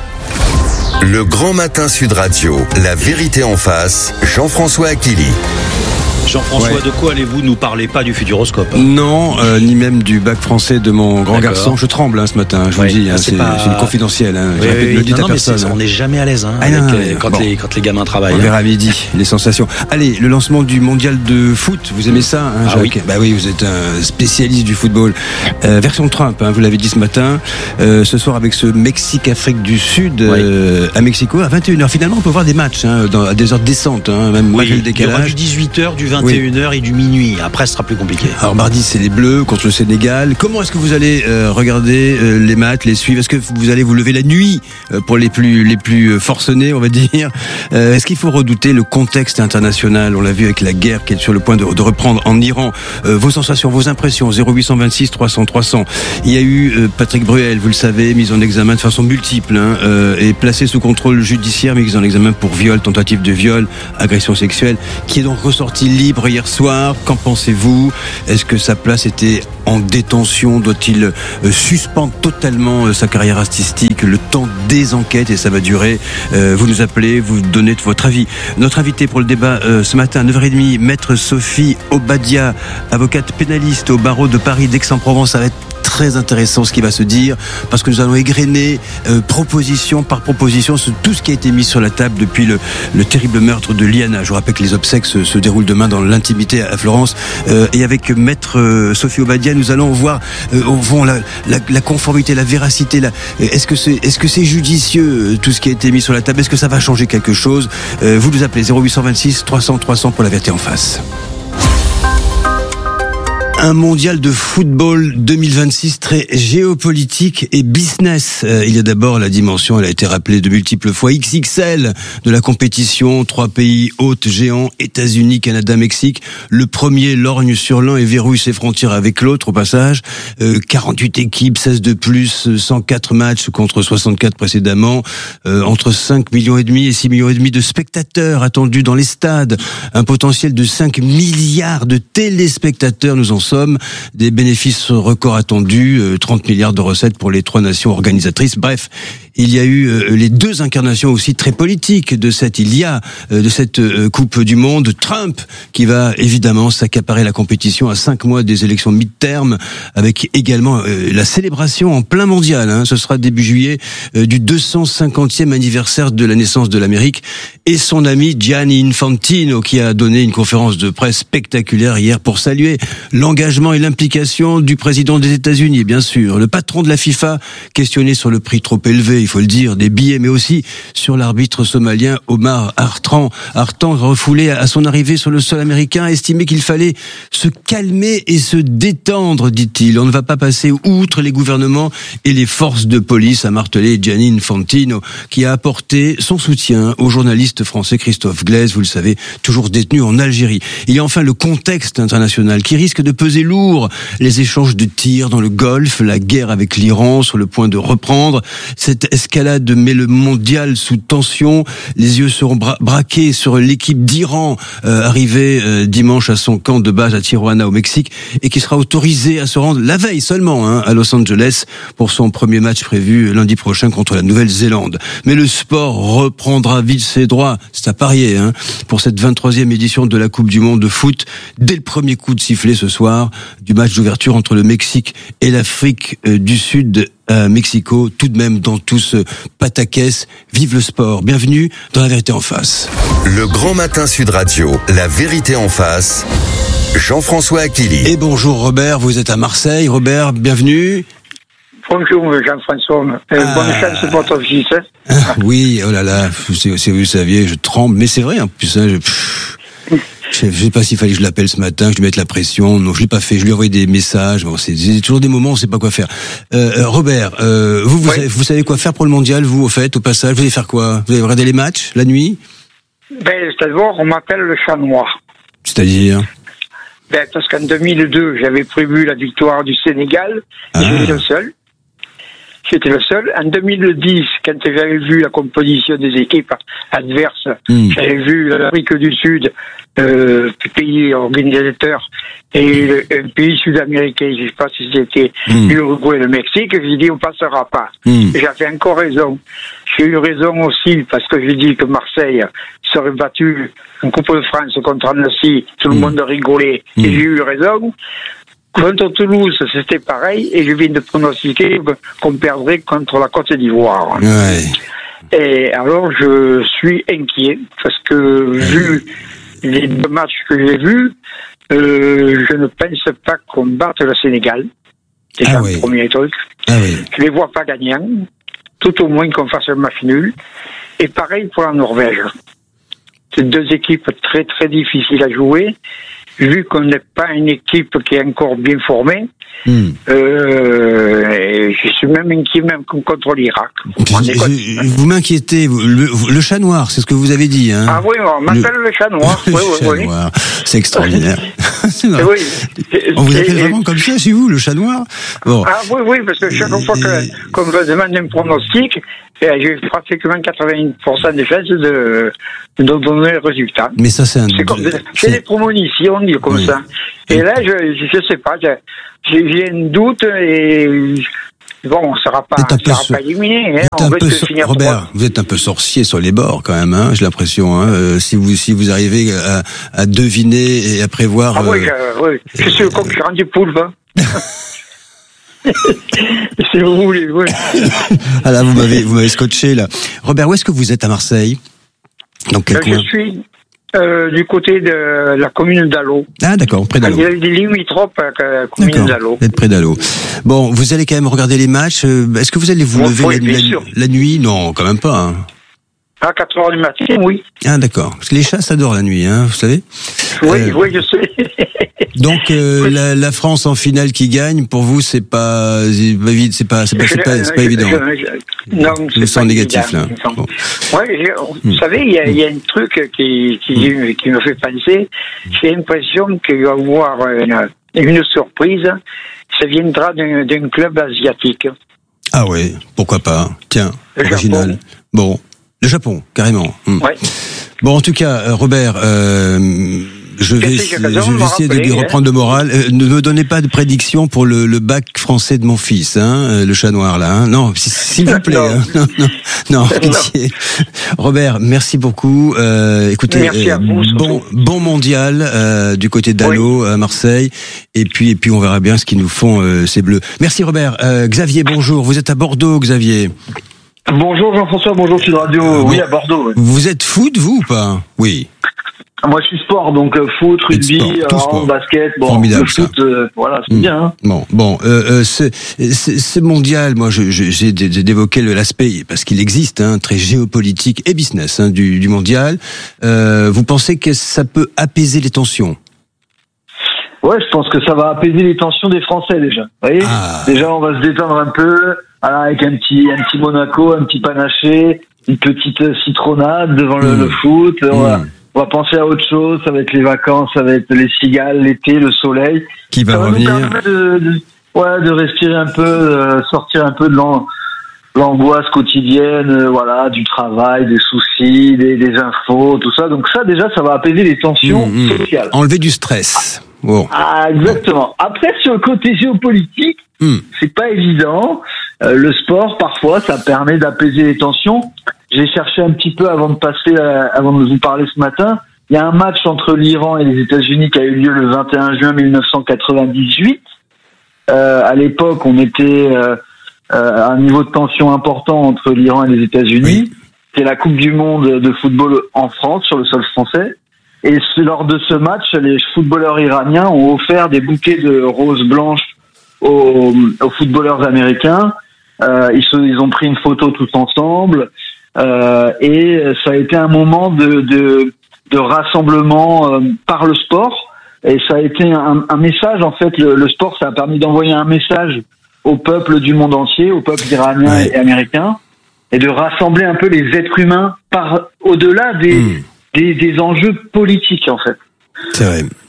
Le grand matin Sud Radio, la vérité en face, Jean-François Aquili. Jean-François, Ouais. de quoi allez-vous nous parler? Pas du Futuroscope. Non, euh, ni même du bac français de mon grand D'accord. garçon. Je tremble hein, ce matin, je vous Oui, le dis, hein, c'est c'est pas- c'est une confidentielle. Hein. Oui, Je répète, oui, ne le dites non, à non, mais personne. c'est- hein. on n'est jamais à l'aise hein, Ah, avec, non, non, euh, non, quand, bon. les, quand les gamins travaillent. On hein. verra à midi les sensations. Allez, le lancement du mondial de foot, vous aimez ça hein, Ah Jacques oui. Bah oui, vous êtes un spécialiste du football. Euh, version Trump, hein, vous l'avez dit ce matin. Euh, ce soir avec ce Mexique-Afrique du Sud euh, à Mexico à vingt et une heures. Finalement, on peut voir des matchs hein, dans, à des heures décentes, hein, même malgré le Oui, il y aura décalage. du dix-huit heures, du vingt et une heures et du minuit. Après, ce sera plus compliqué. Alors mardi, c'est les Bleus contre le Sénégal. Comment est-ce que vous allez euh, regarder euh, les matchs, les suivre? Est-ce que vous allez vous lever la nuit euh, pour les plus les plus euh, forcenés, on va dire? euh, Est-ce qu'il faut redouter le contexte international? On l'a vu avec la guerre qui est sur le point de, de reprendre en Iran. Euh, vos sensations, vos impressions, zéro huit cent vingt-six trois cents trois cents. Il y a eu euh, Patrick Bruel, vous le savez, mis en examen de façon multiple hein, euh, et placé sous contrôle judiciaire, mis en examen pour viol, tentative de viol, agression sexuelle, qui est donc ressorti libre hier soir. Qu'en pensez-vous? Est-ce que sa place était en détention? Doit-il euh, suspendre totalement euh, sa carrière artistique le temps des enquêtes et ça va durer? euh, Vous nous appelez, vous donnez votre avis. Notre invité pour le débat euh, ce matin à neuf heures trente, maître Sophie Obadia, avocate pénaliste au barreau de Paris d'Aix-en-Provence. Ça va être très intéressant ce qui va se dire parce que nous allons égrener euh, proposition par proposition sur tout ce qui a été mis sur la table depuis le, le terrible meurtre de Liana. Je vous rappelle que les obsèques se, se déroulent demain dans l'intimité à Florence euh, et avec maître euh, Sophie Obadia nous allons voir euh, au fond la, la, la conformité, la véracité, la, est-ce que c'est est-ce que c'est judicieux euh, tout ce qui a été mis sur la table, est-ce que ça va changer quelque chose? euh, Vous nous appelez zéro huit cent vingt-six trois cents trois cents pour la vérité en face. Un mondial de football deux mille vingt-six très géopolitique et business. Euh, il y a d'abord la dimension, elle a été rappelée de multiples fois, X X L de la compétition. Trois pays hôtes géants, États-Unis, Canada, Mexique. Le premier lorgne sur l'un et verrouille ses frontières avec l'autre au passage. Euh, quarante-huit équipes, seize de plus, cent quatre matchs contre soixante-quatre précédemment. Euh, entre cinq millions et demi et six millions et demi de spectateurs attendus dans les stades. Un potentiel de cinq milliards de téléspectateurs, nous en sommes, des bénéfices records attendus, trente milliards de recettes pour les trois nations organisatrices. Bref, il y a eu euh, les deux incarnations aussi très politiques de cette, il y a euh, de cette euh, Coupe du Monde. Trump qui va évidemment s'accaparer la compétition à cinq mois des élections mid-term, avec également euh, la célébration en plein mondial. Hein, ce sera début juillet euh, du deux cent cinquantième anniversaire de la naissance de l'Amérique, et son ami Gianni Infantino qui a donné une conférence de presse spectaculaire hier pour saluer l'engagement et l'implication du président des États-Unis, bien sûr. Le patron de la FIFA questionné sur le prix trop élevé, il faut le dire, des billets, mais aussi sur l'arbitre somalien Omar Hartan. Hartan, refoulé à son arrivée sur le sol américain, a estimé qu'il fallait se calmer et se détendre, dit-il. On ne va pas passer outre les gouvernements et les forces de police, a martelé Gianni Infantino, qui a apporté son soutien au journaliste français Christophe Glaise, vous le savez, toujours détenu en Algérie. Il y a enfin le contexte international qui risque de peser lourd. Les échanges de tirs dans le Golfe, la guerre avec l'Iran sur le point de reprendre. Cette escalade met le mondial sous tension. Les yeux seront bra- braqués sur l'équipe d'Iran, euh, arrivée euh, dimanche à son camp de base à Tijuana au Mexique, et qui sera autorisée à se rendre la veille seulement hein, à Los Angeles pour son premier match prévu lundi prochain contre la Nouvelle-Zélande. Mais le sport reprendra vite ses droits. C'est à parier hein, pour cette vingt-troisième édition de la Coupe du Monde de foot. Dès le premier coup de sifflet ce soir du match d'ouverture entre le Mexique et l'Afrique euh, du Sud à Mexico, tout de même dans tout ce pataquès. Vive le sport. Bienvenue dans La Vérité en face. Le Grand Matin Sud Radio, La Vérité en face. Jean-François Aquili. Et bonjour Robert, vous êtes à Marseille. Robert, bienvenue. Bonjour Jean-François, euh, Ah. bonne chance pour ton fils. Hein. Ah, oui, oh là là, si, si vous saviez, je tremble. Mais c'est vrai, en plus, hein, je, pff, je sais pas s'il fallait que je l'appelle ce matin, que je lui mette la pression. Non, je l'ai pas fait. Je lui ai envoyé des messages. Bon, c'est, c'est toujours des moments où on sait pas quoi faire. Euh, euh, Robert, euh, vous, vous, Oui. savez, vous savez quoi faire pour le mondial, vous, au fait, au passage? Vous allez faire quoi? Vous allez regarder les matchs, la nuit? Ben, d'abord, on m'appelle le chat noir. C'est-à-dire? Ben, parce qu'en deux mille deux, j'avais prévu la victoire du Sénégal, et Ah. j'étais le seul. J'étais le seul. En deux mille dix, quand j'avais vu la composition des équipes adverses, mmh. j'avais vu l'Afrique du Sud, euh, pays organisateur, et un pays sud-américain, je ne sais pas si c'était mmh. l'Uruguay et le Mexique, j'ai dit on passera pas. Mmh. J'avais encore raison. J'ai eu raison aussi parce que j'ai dit que Marseille serait battu en Coupe de France contre Annecy, tout le mmh. monde rigolait, mmh. et j'ai eu raison. Contre Toulouse, c'était pareil, et je viens de pronostiquer qu'on perdrait contre la Côte d'Ivoire. Ouais. Et alors, je suis inquiet, parce que vu les deux matchs que j'ai vus, euh, je ne pense pas qu'on batte le Sénégal. C'est ah oui. le premier truc. Ah oui. Je les vois pas gagnants, tout au moins qu'on fasse un match nul. Et pareil pour la Norvège. C'est deux équipes très très difficiles à jouer. Vu qu'on n'est pas une équipe qui est encore bien formée, mmh. euh, je suis même inquiet même contre l'Irak. Vous m'inquiétez, le, le chat noir, c'est ce que vous avez dit. Hein. Ah oui, on m'appelle le, le chat noir. Le oui, chat oui, noir, c'est extraordinaire. c'est oui. On vous appelle vraiment comme ça chez vous, le chat noir bon. Ah oui, oui, parce que chaque fois que, qu'on me demande un pronostic, j'ai pratiquement quatre-vingts pour cent de chances de, de donner le résultat. Mais ça, c'est un... C'est comme, c'est des promonitions, on dit comme oui. ça. Et là, je, je sais pas, j'ai, j'ai un doute et, bon, on ne sera pas, sera so... pas éliminé, hein. On risque so... de finir Robert, trois... vous êtes un peu sorcier sur les bords, quand même, hein, j'ai l'impression, hein, euh, si vous, si vous arrivez à, à deviner et à prévoir. Ah euh... oui, je, oui, je suis le concurrent du poulpe, hein. Si vous voulez, oui. Ah là, vous m'avez, vous m'avez scotché, là. Robert, où est-ce que vous êtes à Marseille? Dans quel euh, coin? Je suis euh, du côté de la commune d'Allo. Ah d'accord, près d'Allo. Il y a des limitrophes à la commune d'accord, d'Allo. Vous êtes près d'Allo. Bon, vous allez quand même regarder les matchs. Est-ce que vous allez vous bon, lever oui, la, la, la nuit? Non, quand même pas. Hein. À quatre heures du matin, oui. Ah d'accord, parce que les chats adorent la nuit, hein, vous savez. Oui, euh, oui, je sais. Donc euh, oui. la, la France en finale qui gagne, pour vous, c'est pas, c'est pas, c'est pas, c'est pas, c'est pas évident. Je, je, non, c'est sens négatif là. Bon. Ouais, vous hmm. savez, il y a, y a un truc qui, qui, hmm. qui me fait penser. J'ai l'impression qu'il va y avoir une, une surprise. Ça viendra d'un, d'un club asiatique. Ah ouais, pourquoi pas. Tiens, le original. Japon. Bon. Le Japon, carrément. Hum. Ouais. Bon, en tout cas, Robert, euh, je vais, je vais essayer de lui reprendre le moral. Euh, ne me donnez pas de prédiction pour le, le bac français de mon fils, hein, le chat noir là. Hein. Non, s'il vous plaît. non. Hein. non, non, non, pitié. Robert, merci beaucoup. Euh, écoutez, merci à vous, bon, bon mondial euh, du côté d'Allo oui. à Marseille. Et puis, et puis, on verra bien ce qu'ils nous font euh, ces bleus. Merci Robert. Euh, Xavier, bonjour. Vous êtes à Bordeaux, Xavier. Bonjour Jean-François, bonjour Sud Radio. Euh, oui, à Bordeaux. Oui. Vous êtes foot, vous ou pas? Oui. Moi, je suis sport, donc euh, foot, rugby, hand, basket. Bon, formidable, le foot, euh, voilà, c'est mmh. bien. Hein. Bon, bon, euh, euh, c'est, c'est, c'est mondial. Moi, je, je, j'ai d'évoquer l'aspect parce qu'il existe, hein, très géopolitique et business hein, du, du mondial. Euh, vous pensez que ça peut apaiser les tensions? Ouais, je pense que ça va apaiser les tensions des Français déjà. Vous voyez, ah. déjà, on va se détendre un peu. Alors, avec un petit, un petit Monaco, un petit panaché, une petite citronnade devant le, mmh. le foot. On, mmh. va, on va penser à autre chose. Ça va être les vacances, ça va être les cigales, l'été, le soleil. Qui va ça revenir. Va nous permettre de, de, ouais, de respirer un peu, euh, sortir un peu de l'an, l'angoisse quotidienne, euh, voilà, du travail, des soucis, des, des infos, tout ça. Donc ça, déjà, ça va apaiser les tensions mmh. sociales. Enlever du stress. Bon. Ah, exactement. Après, sur le côté géopolitique, mmh. c'est pas évident. Euh, le sport, parfois, ça permet d'apaiser les tensions. J'ai cherché un petit peu avant de passer, à, avant de vous parler ce matin. Il y a un match entre l'Iran et les États-Unis qui a eu lieu le vingt et un juin mille neuf cent quatre-vingt-dix-huit. Euh, à l'époque, on était euh, euh, à un niveau de tension important entre l'Iran et les États-Unis. Oui. C'est la Coupe du Monde de football en France, sur le sol français. Et lors de ce match, les footballeurs iraniens ont offert des bouquets de roses blanches aux, aux footballeurs américains. Euh, ils, se, ils ont pris une photo tous ensemble euh, et ça a été un moment de, de, de rassemblement euh, par le sport. Et ça a été un, un message, en fait, le, le sport, ça a permis d'envoyer un message au peuple du monde entier, au peuple iranien ouais. et américain, et de rassembler un peu les êtres humains par au-delà des... Mmh. Des, des enjeux politiques, en fait. C'est vrai.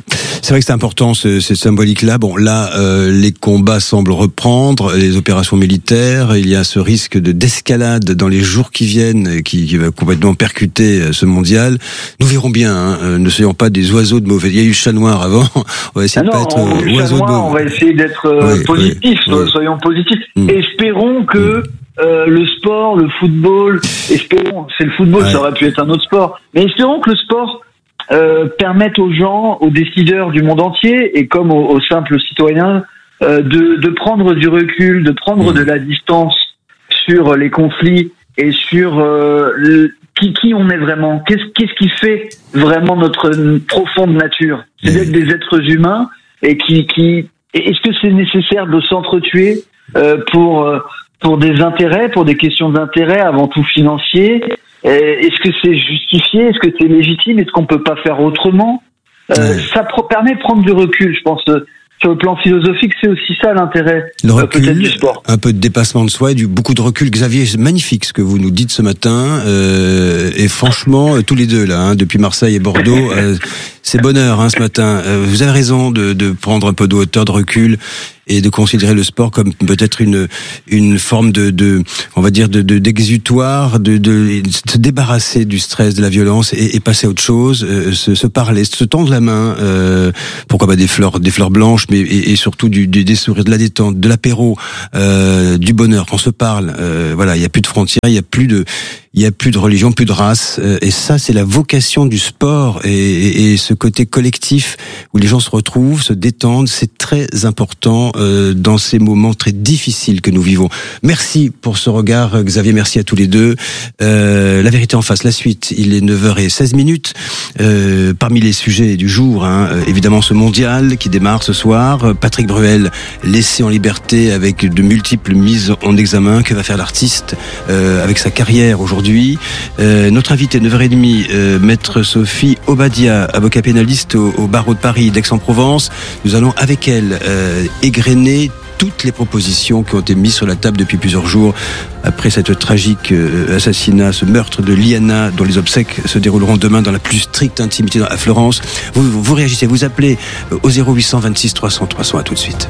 c'est vrai que c'est important ce, cette symbolique-là. Bon, là, euh, les combats semblent reprendre, les opérations militaires. Il y a ce risque de d'escalade dans les jours qui viennent, qui, qui va complètement percuter ce mondial. Nous verrons bien. Hein, ne soyons pas des oiseaux de mauvais. Il y a eu chat noir avant. On va essayer ah de non, pas être on, oiseaux de mauvais. On va essayer d'être euh, oui, positifs. Oui, oui. Soyons positifs. Mm. Espérons que euh, le sport, le football, espérons. C'est le football, ouais. Ça aurait pu être un autre sport. Mais espérons que le sport Euh, permettre aux gens, aux décideurs du monde entier et comme aux, aux simples citoyens euh, de, de prendre du recul, de prendre mmh. de la distance sur les conflits et sur euh, le, qui, qui on est vraiment, qu'est-ce, qu'est-ce qui fait vraiment notre profonde nature. C'est mmh. d'être des êtres humains et qui, qui est-ce que c'est nécessaire de s'entretuer euh, pour pour des intérêts, pour des questions d'intérêt avant tout financiers? Est-ce que c'est justifié? Est-ce que c'est légitime? Est-ce qu'on peut pas faire autrement? euh, ouais. Ça pro- permet de prendre du recul, je pense. Euh, sur le plan philosophique, c'est aussi ça l'intérêt le recul, euh, peut-être du sport. Un peu de dépassement de soi et du beaucoup de recul. Xavier, c'est magnifique ce que vous nous dites ce matin. Euh, et franchement, euh, tous les deux là, hein, depuis Marseille et Bordeaux, euh, c'est bonheur hein, ce matin. Euh, vous avez raison de, de prendre un peu de hauteur, de recul. Et de considérer le sport comme peut-être une une forme de, de on va dire de, de d'exutoire, de, de se débarrasser du stress, de la violence et, et passer à autre chose, euh, se, se parler, se tendre la main, euh, pourquoi pas des fleurs, des fleurs blanches, mais et, et surtout du, du des sourires, de la détente, de l'apéro, euh, du bonheur, qu'on se parle. Euh, voilà, il y a plus de frontières, il y a plus de il y a plus de religion, plus de race, euh, et ça c'est la vocation du sport et, et, et ce côté collectif où les gens se retrouvent, se détendent, c'est très important euh, dans ces moments très difficiles que nous vivons. Merci pour ce regard, Xavier. Merci à tous les deux. Euh, la vérité en face, la suite. Il est neuf heures seize minutes. Euh, parmi les sujets du jour, hein, évidemment ce mondial qui démarre ce soir. Patrick Bruel laissé en liberté avec de multiples mises en examen. Que va faire l'artiste euh, avec sa carrière aujourd'hui? Aujourd'hui, euh, notre invité neuf heures trente, euh, maître Sophie Obadia, avocat pénaliste au, au barreau de Paris, d'Aix-en-Provence. Nous allons avec elle euh, égrener toutes les propositions qui ont été mises sur la table depuis plusieurs jours après cette tragique euh, assassinat, ce meurtre de Liana, dont les obsèques se dérouleront demain dans la plus stricte intimité à Florence. Vous, vous, vous réagissez, vous appelez euh, au zéro huit cent vingt-six trois cents trois cents. À tout de suite.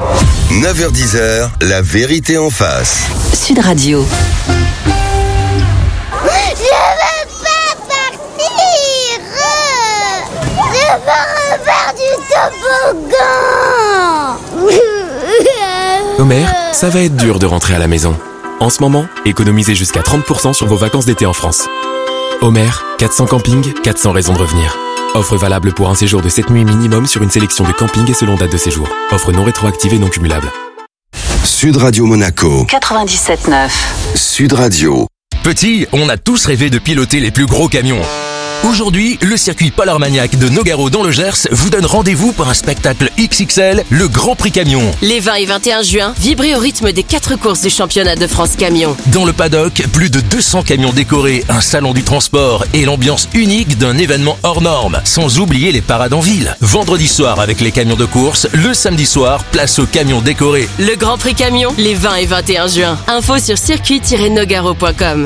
neuf heures dix, la vérité en face. Sud Radio. Homer, ça va être dur de rentrer à la maison. En ce moment, économisez jusqu'à trente pour cent sur vos vacances d'été en France. Homer, quatre cents campings, quatre cents raisons de revenir. Offre valable pour un séjour de sept nuits minimum sur une sélection de campings et selon date de séjour. Offre non rétroactive et non cumulable. Sud Radio Monaco. quatre-vingt-dix-sept neuf. Sud Radio. Petit, on a tous rêvé de piloter les plus gros camions. Aujourd'hui, le circuit Paul Armagnac de Nogaro dans le Gers vous donne rendez-vous pour un spectacle X X L, le Grand Prix Camion. Les vingt et vingt et un juin, vibrez au rythme des quatre courses du championnat de France Camion. Dans le paddock, plus de deux cents camions décorés, un salon du transport et l'ambiance unique d'un événement hors norme. Sans oublier les parades en ville. Vendredi soir avec les camions de course, le samedi soir, place aux camions décorés. Le Grand Prix Camion, les vingt et vingt et un juin. Info sur circuit tiret nogaro point com.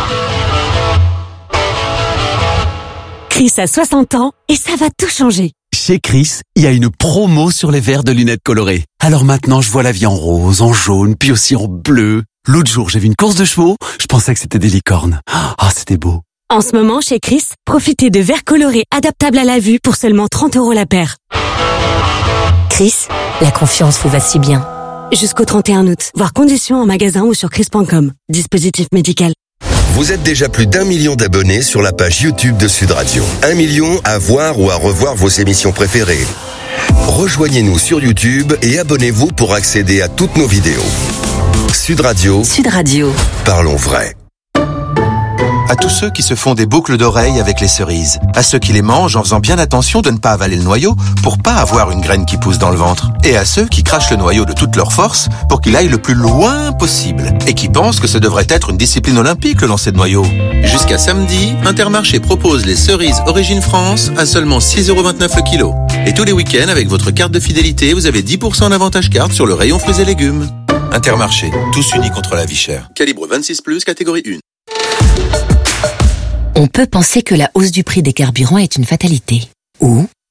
Chris a soixante ans et ça va tout changer. Chez Chris, il y a une promo sur les verres de lunettes colorées. Alors maintenant, je vois la vie en rose, en jaune, puis aussi en bleu. L'autre jour, j'ai vu une course de chevaux, je pensais que c'était des licornes. Ah, oh, c'était beau. En ce moment, chez Chris, profitez de verres colorés adaptables à la vue pour seulement trente euros la paire. Chris, la confiance vous va si bien. Jusqu'au trente et un août. Voir conditions en magasin ou sur chris point com. Dispositif médical. Vous êtes déjà plus d'un million d'abonnés sur la page YouTube de Sud Radio. Un million à voir ou à revoir vos émissions préférées. Rejoignez-nous sur YouTube et abonnez-vous pour accéder à toutes nos vidéos. Sud Radio. Sud Radio. Parlons vrai. À tous ceux qui se font des boucles d'oreilles avec les cerises. À ceux qui les mangent en faisant bien attention de ne pas avaler le noyau pour pas avoir une graine qui pousse dans le ventre. Et à ceux qui crachent le noyau de toute leur force pour qu'il aille le plus loin possible. Et qui pensent que ce devrait être une discipline olympique, le lancer de noyau. Jusqu'à samedi, Intermarché propose les cerises Origine France à seulement six euros vingt-neuf le kilo. Et tous les week-ends, avec votre carte de fidélité, vous avez dix pour cent d'avantage carte sur le rayon fruits et légumes. Intermarché, tous unis contre la vie chère. Calibre vingt-six plus, catégorie un. On peut penser que la hausse du prix des carburants est une fatalité. Ou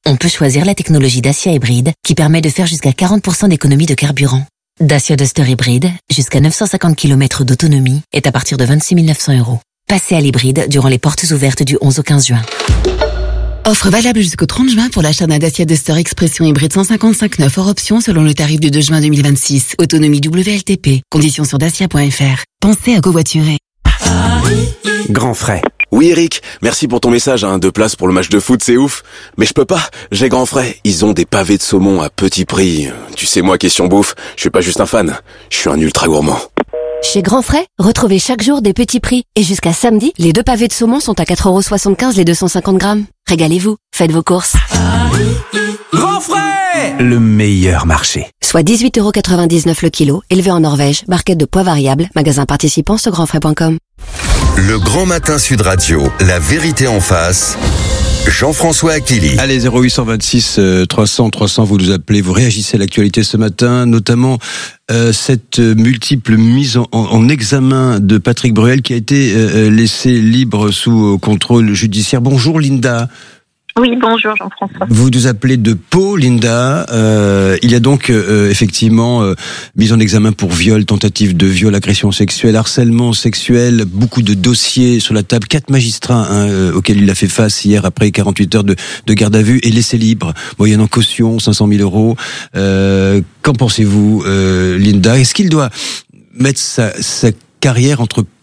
on peut choisir la technologie Dacia hybride qui permet de faire jusqu'à quarante pour cent d'économie de carburant. Dacia Duster hybride, jusqu'à neuf cent cinquante kilomètres d'autonomie, est à partir de vingt-six mille neuf cents euros. Passez à l'hybride durant les portes ouvertes du onze au quinze juin. Offre valable jusqu'au trente juin pour l'achat d'un Dacia Duster Expression hybride cent cinquante-cinq neuf hors option selon le tarif du deux juin deux mille vingt-six. Autonomie W L T P. Conditions sur dacia point f r. Pensez à covoiturer. Grand frais. Oui Eric, merci pour ton message, hein, deux places pour le match de foot, c'est ouf. Mais je peux pas, j'ai Grand Frais, ils ont des pavés de saumon à petit prix. Tu sais moi, question bouffe, je suis pas juste un fan, je suis un ultra gourmand. Chez Grand Frais, retrouvez chaque jour des petits prix. Et jusqu'à samedi, les deux pavés de saumon sont à quatre euros soixante-quinze les deux cent cinquante grammes. Régalez-vous, faites vos courses. Grand frais! Le meilleur marché. Soit dix-huit euros quatre-vingt-dix-neuf le kilo, élevé en Norvège, barquette de poids variable, magasin participant sur grand frais point com. Le Grand Matin Sud Radio, la vérité en face. Jean-François Akili. Allez, zéro huit deux six trois cents trois cents, vous nous appelez, vous réagissez à l'actualité ce matin, notamment euh, cette multiple mise en, en examen de Patrick Bruel qui a été euh, laissé libre sous contrôle judiciaire. Bonjour Linda. Oui, bonjour Jean-François. Vous nous appelez de Pau, Linda. Euh, il y a donc euh, effectivement euh, mise en examen pour viol, tentative de viol, agression sexuelle, harcèlement sexuel, beaucoup de dossiers sur la table. Quatre magistrats hein, euh, auxquels il a fait face hier après quarante-huit heures de, de garde à vue et laissé libre, moyennant caution cinq cent mille euros. Euh, qu'en pensez-vous, euh, Linda? Est-ce qu'il doit mettre sa, sa carrière entre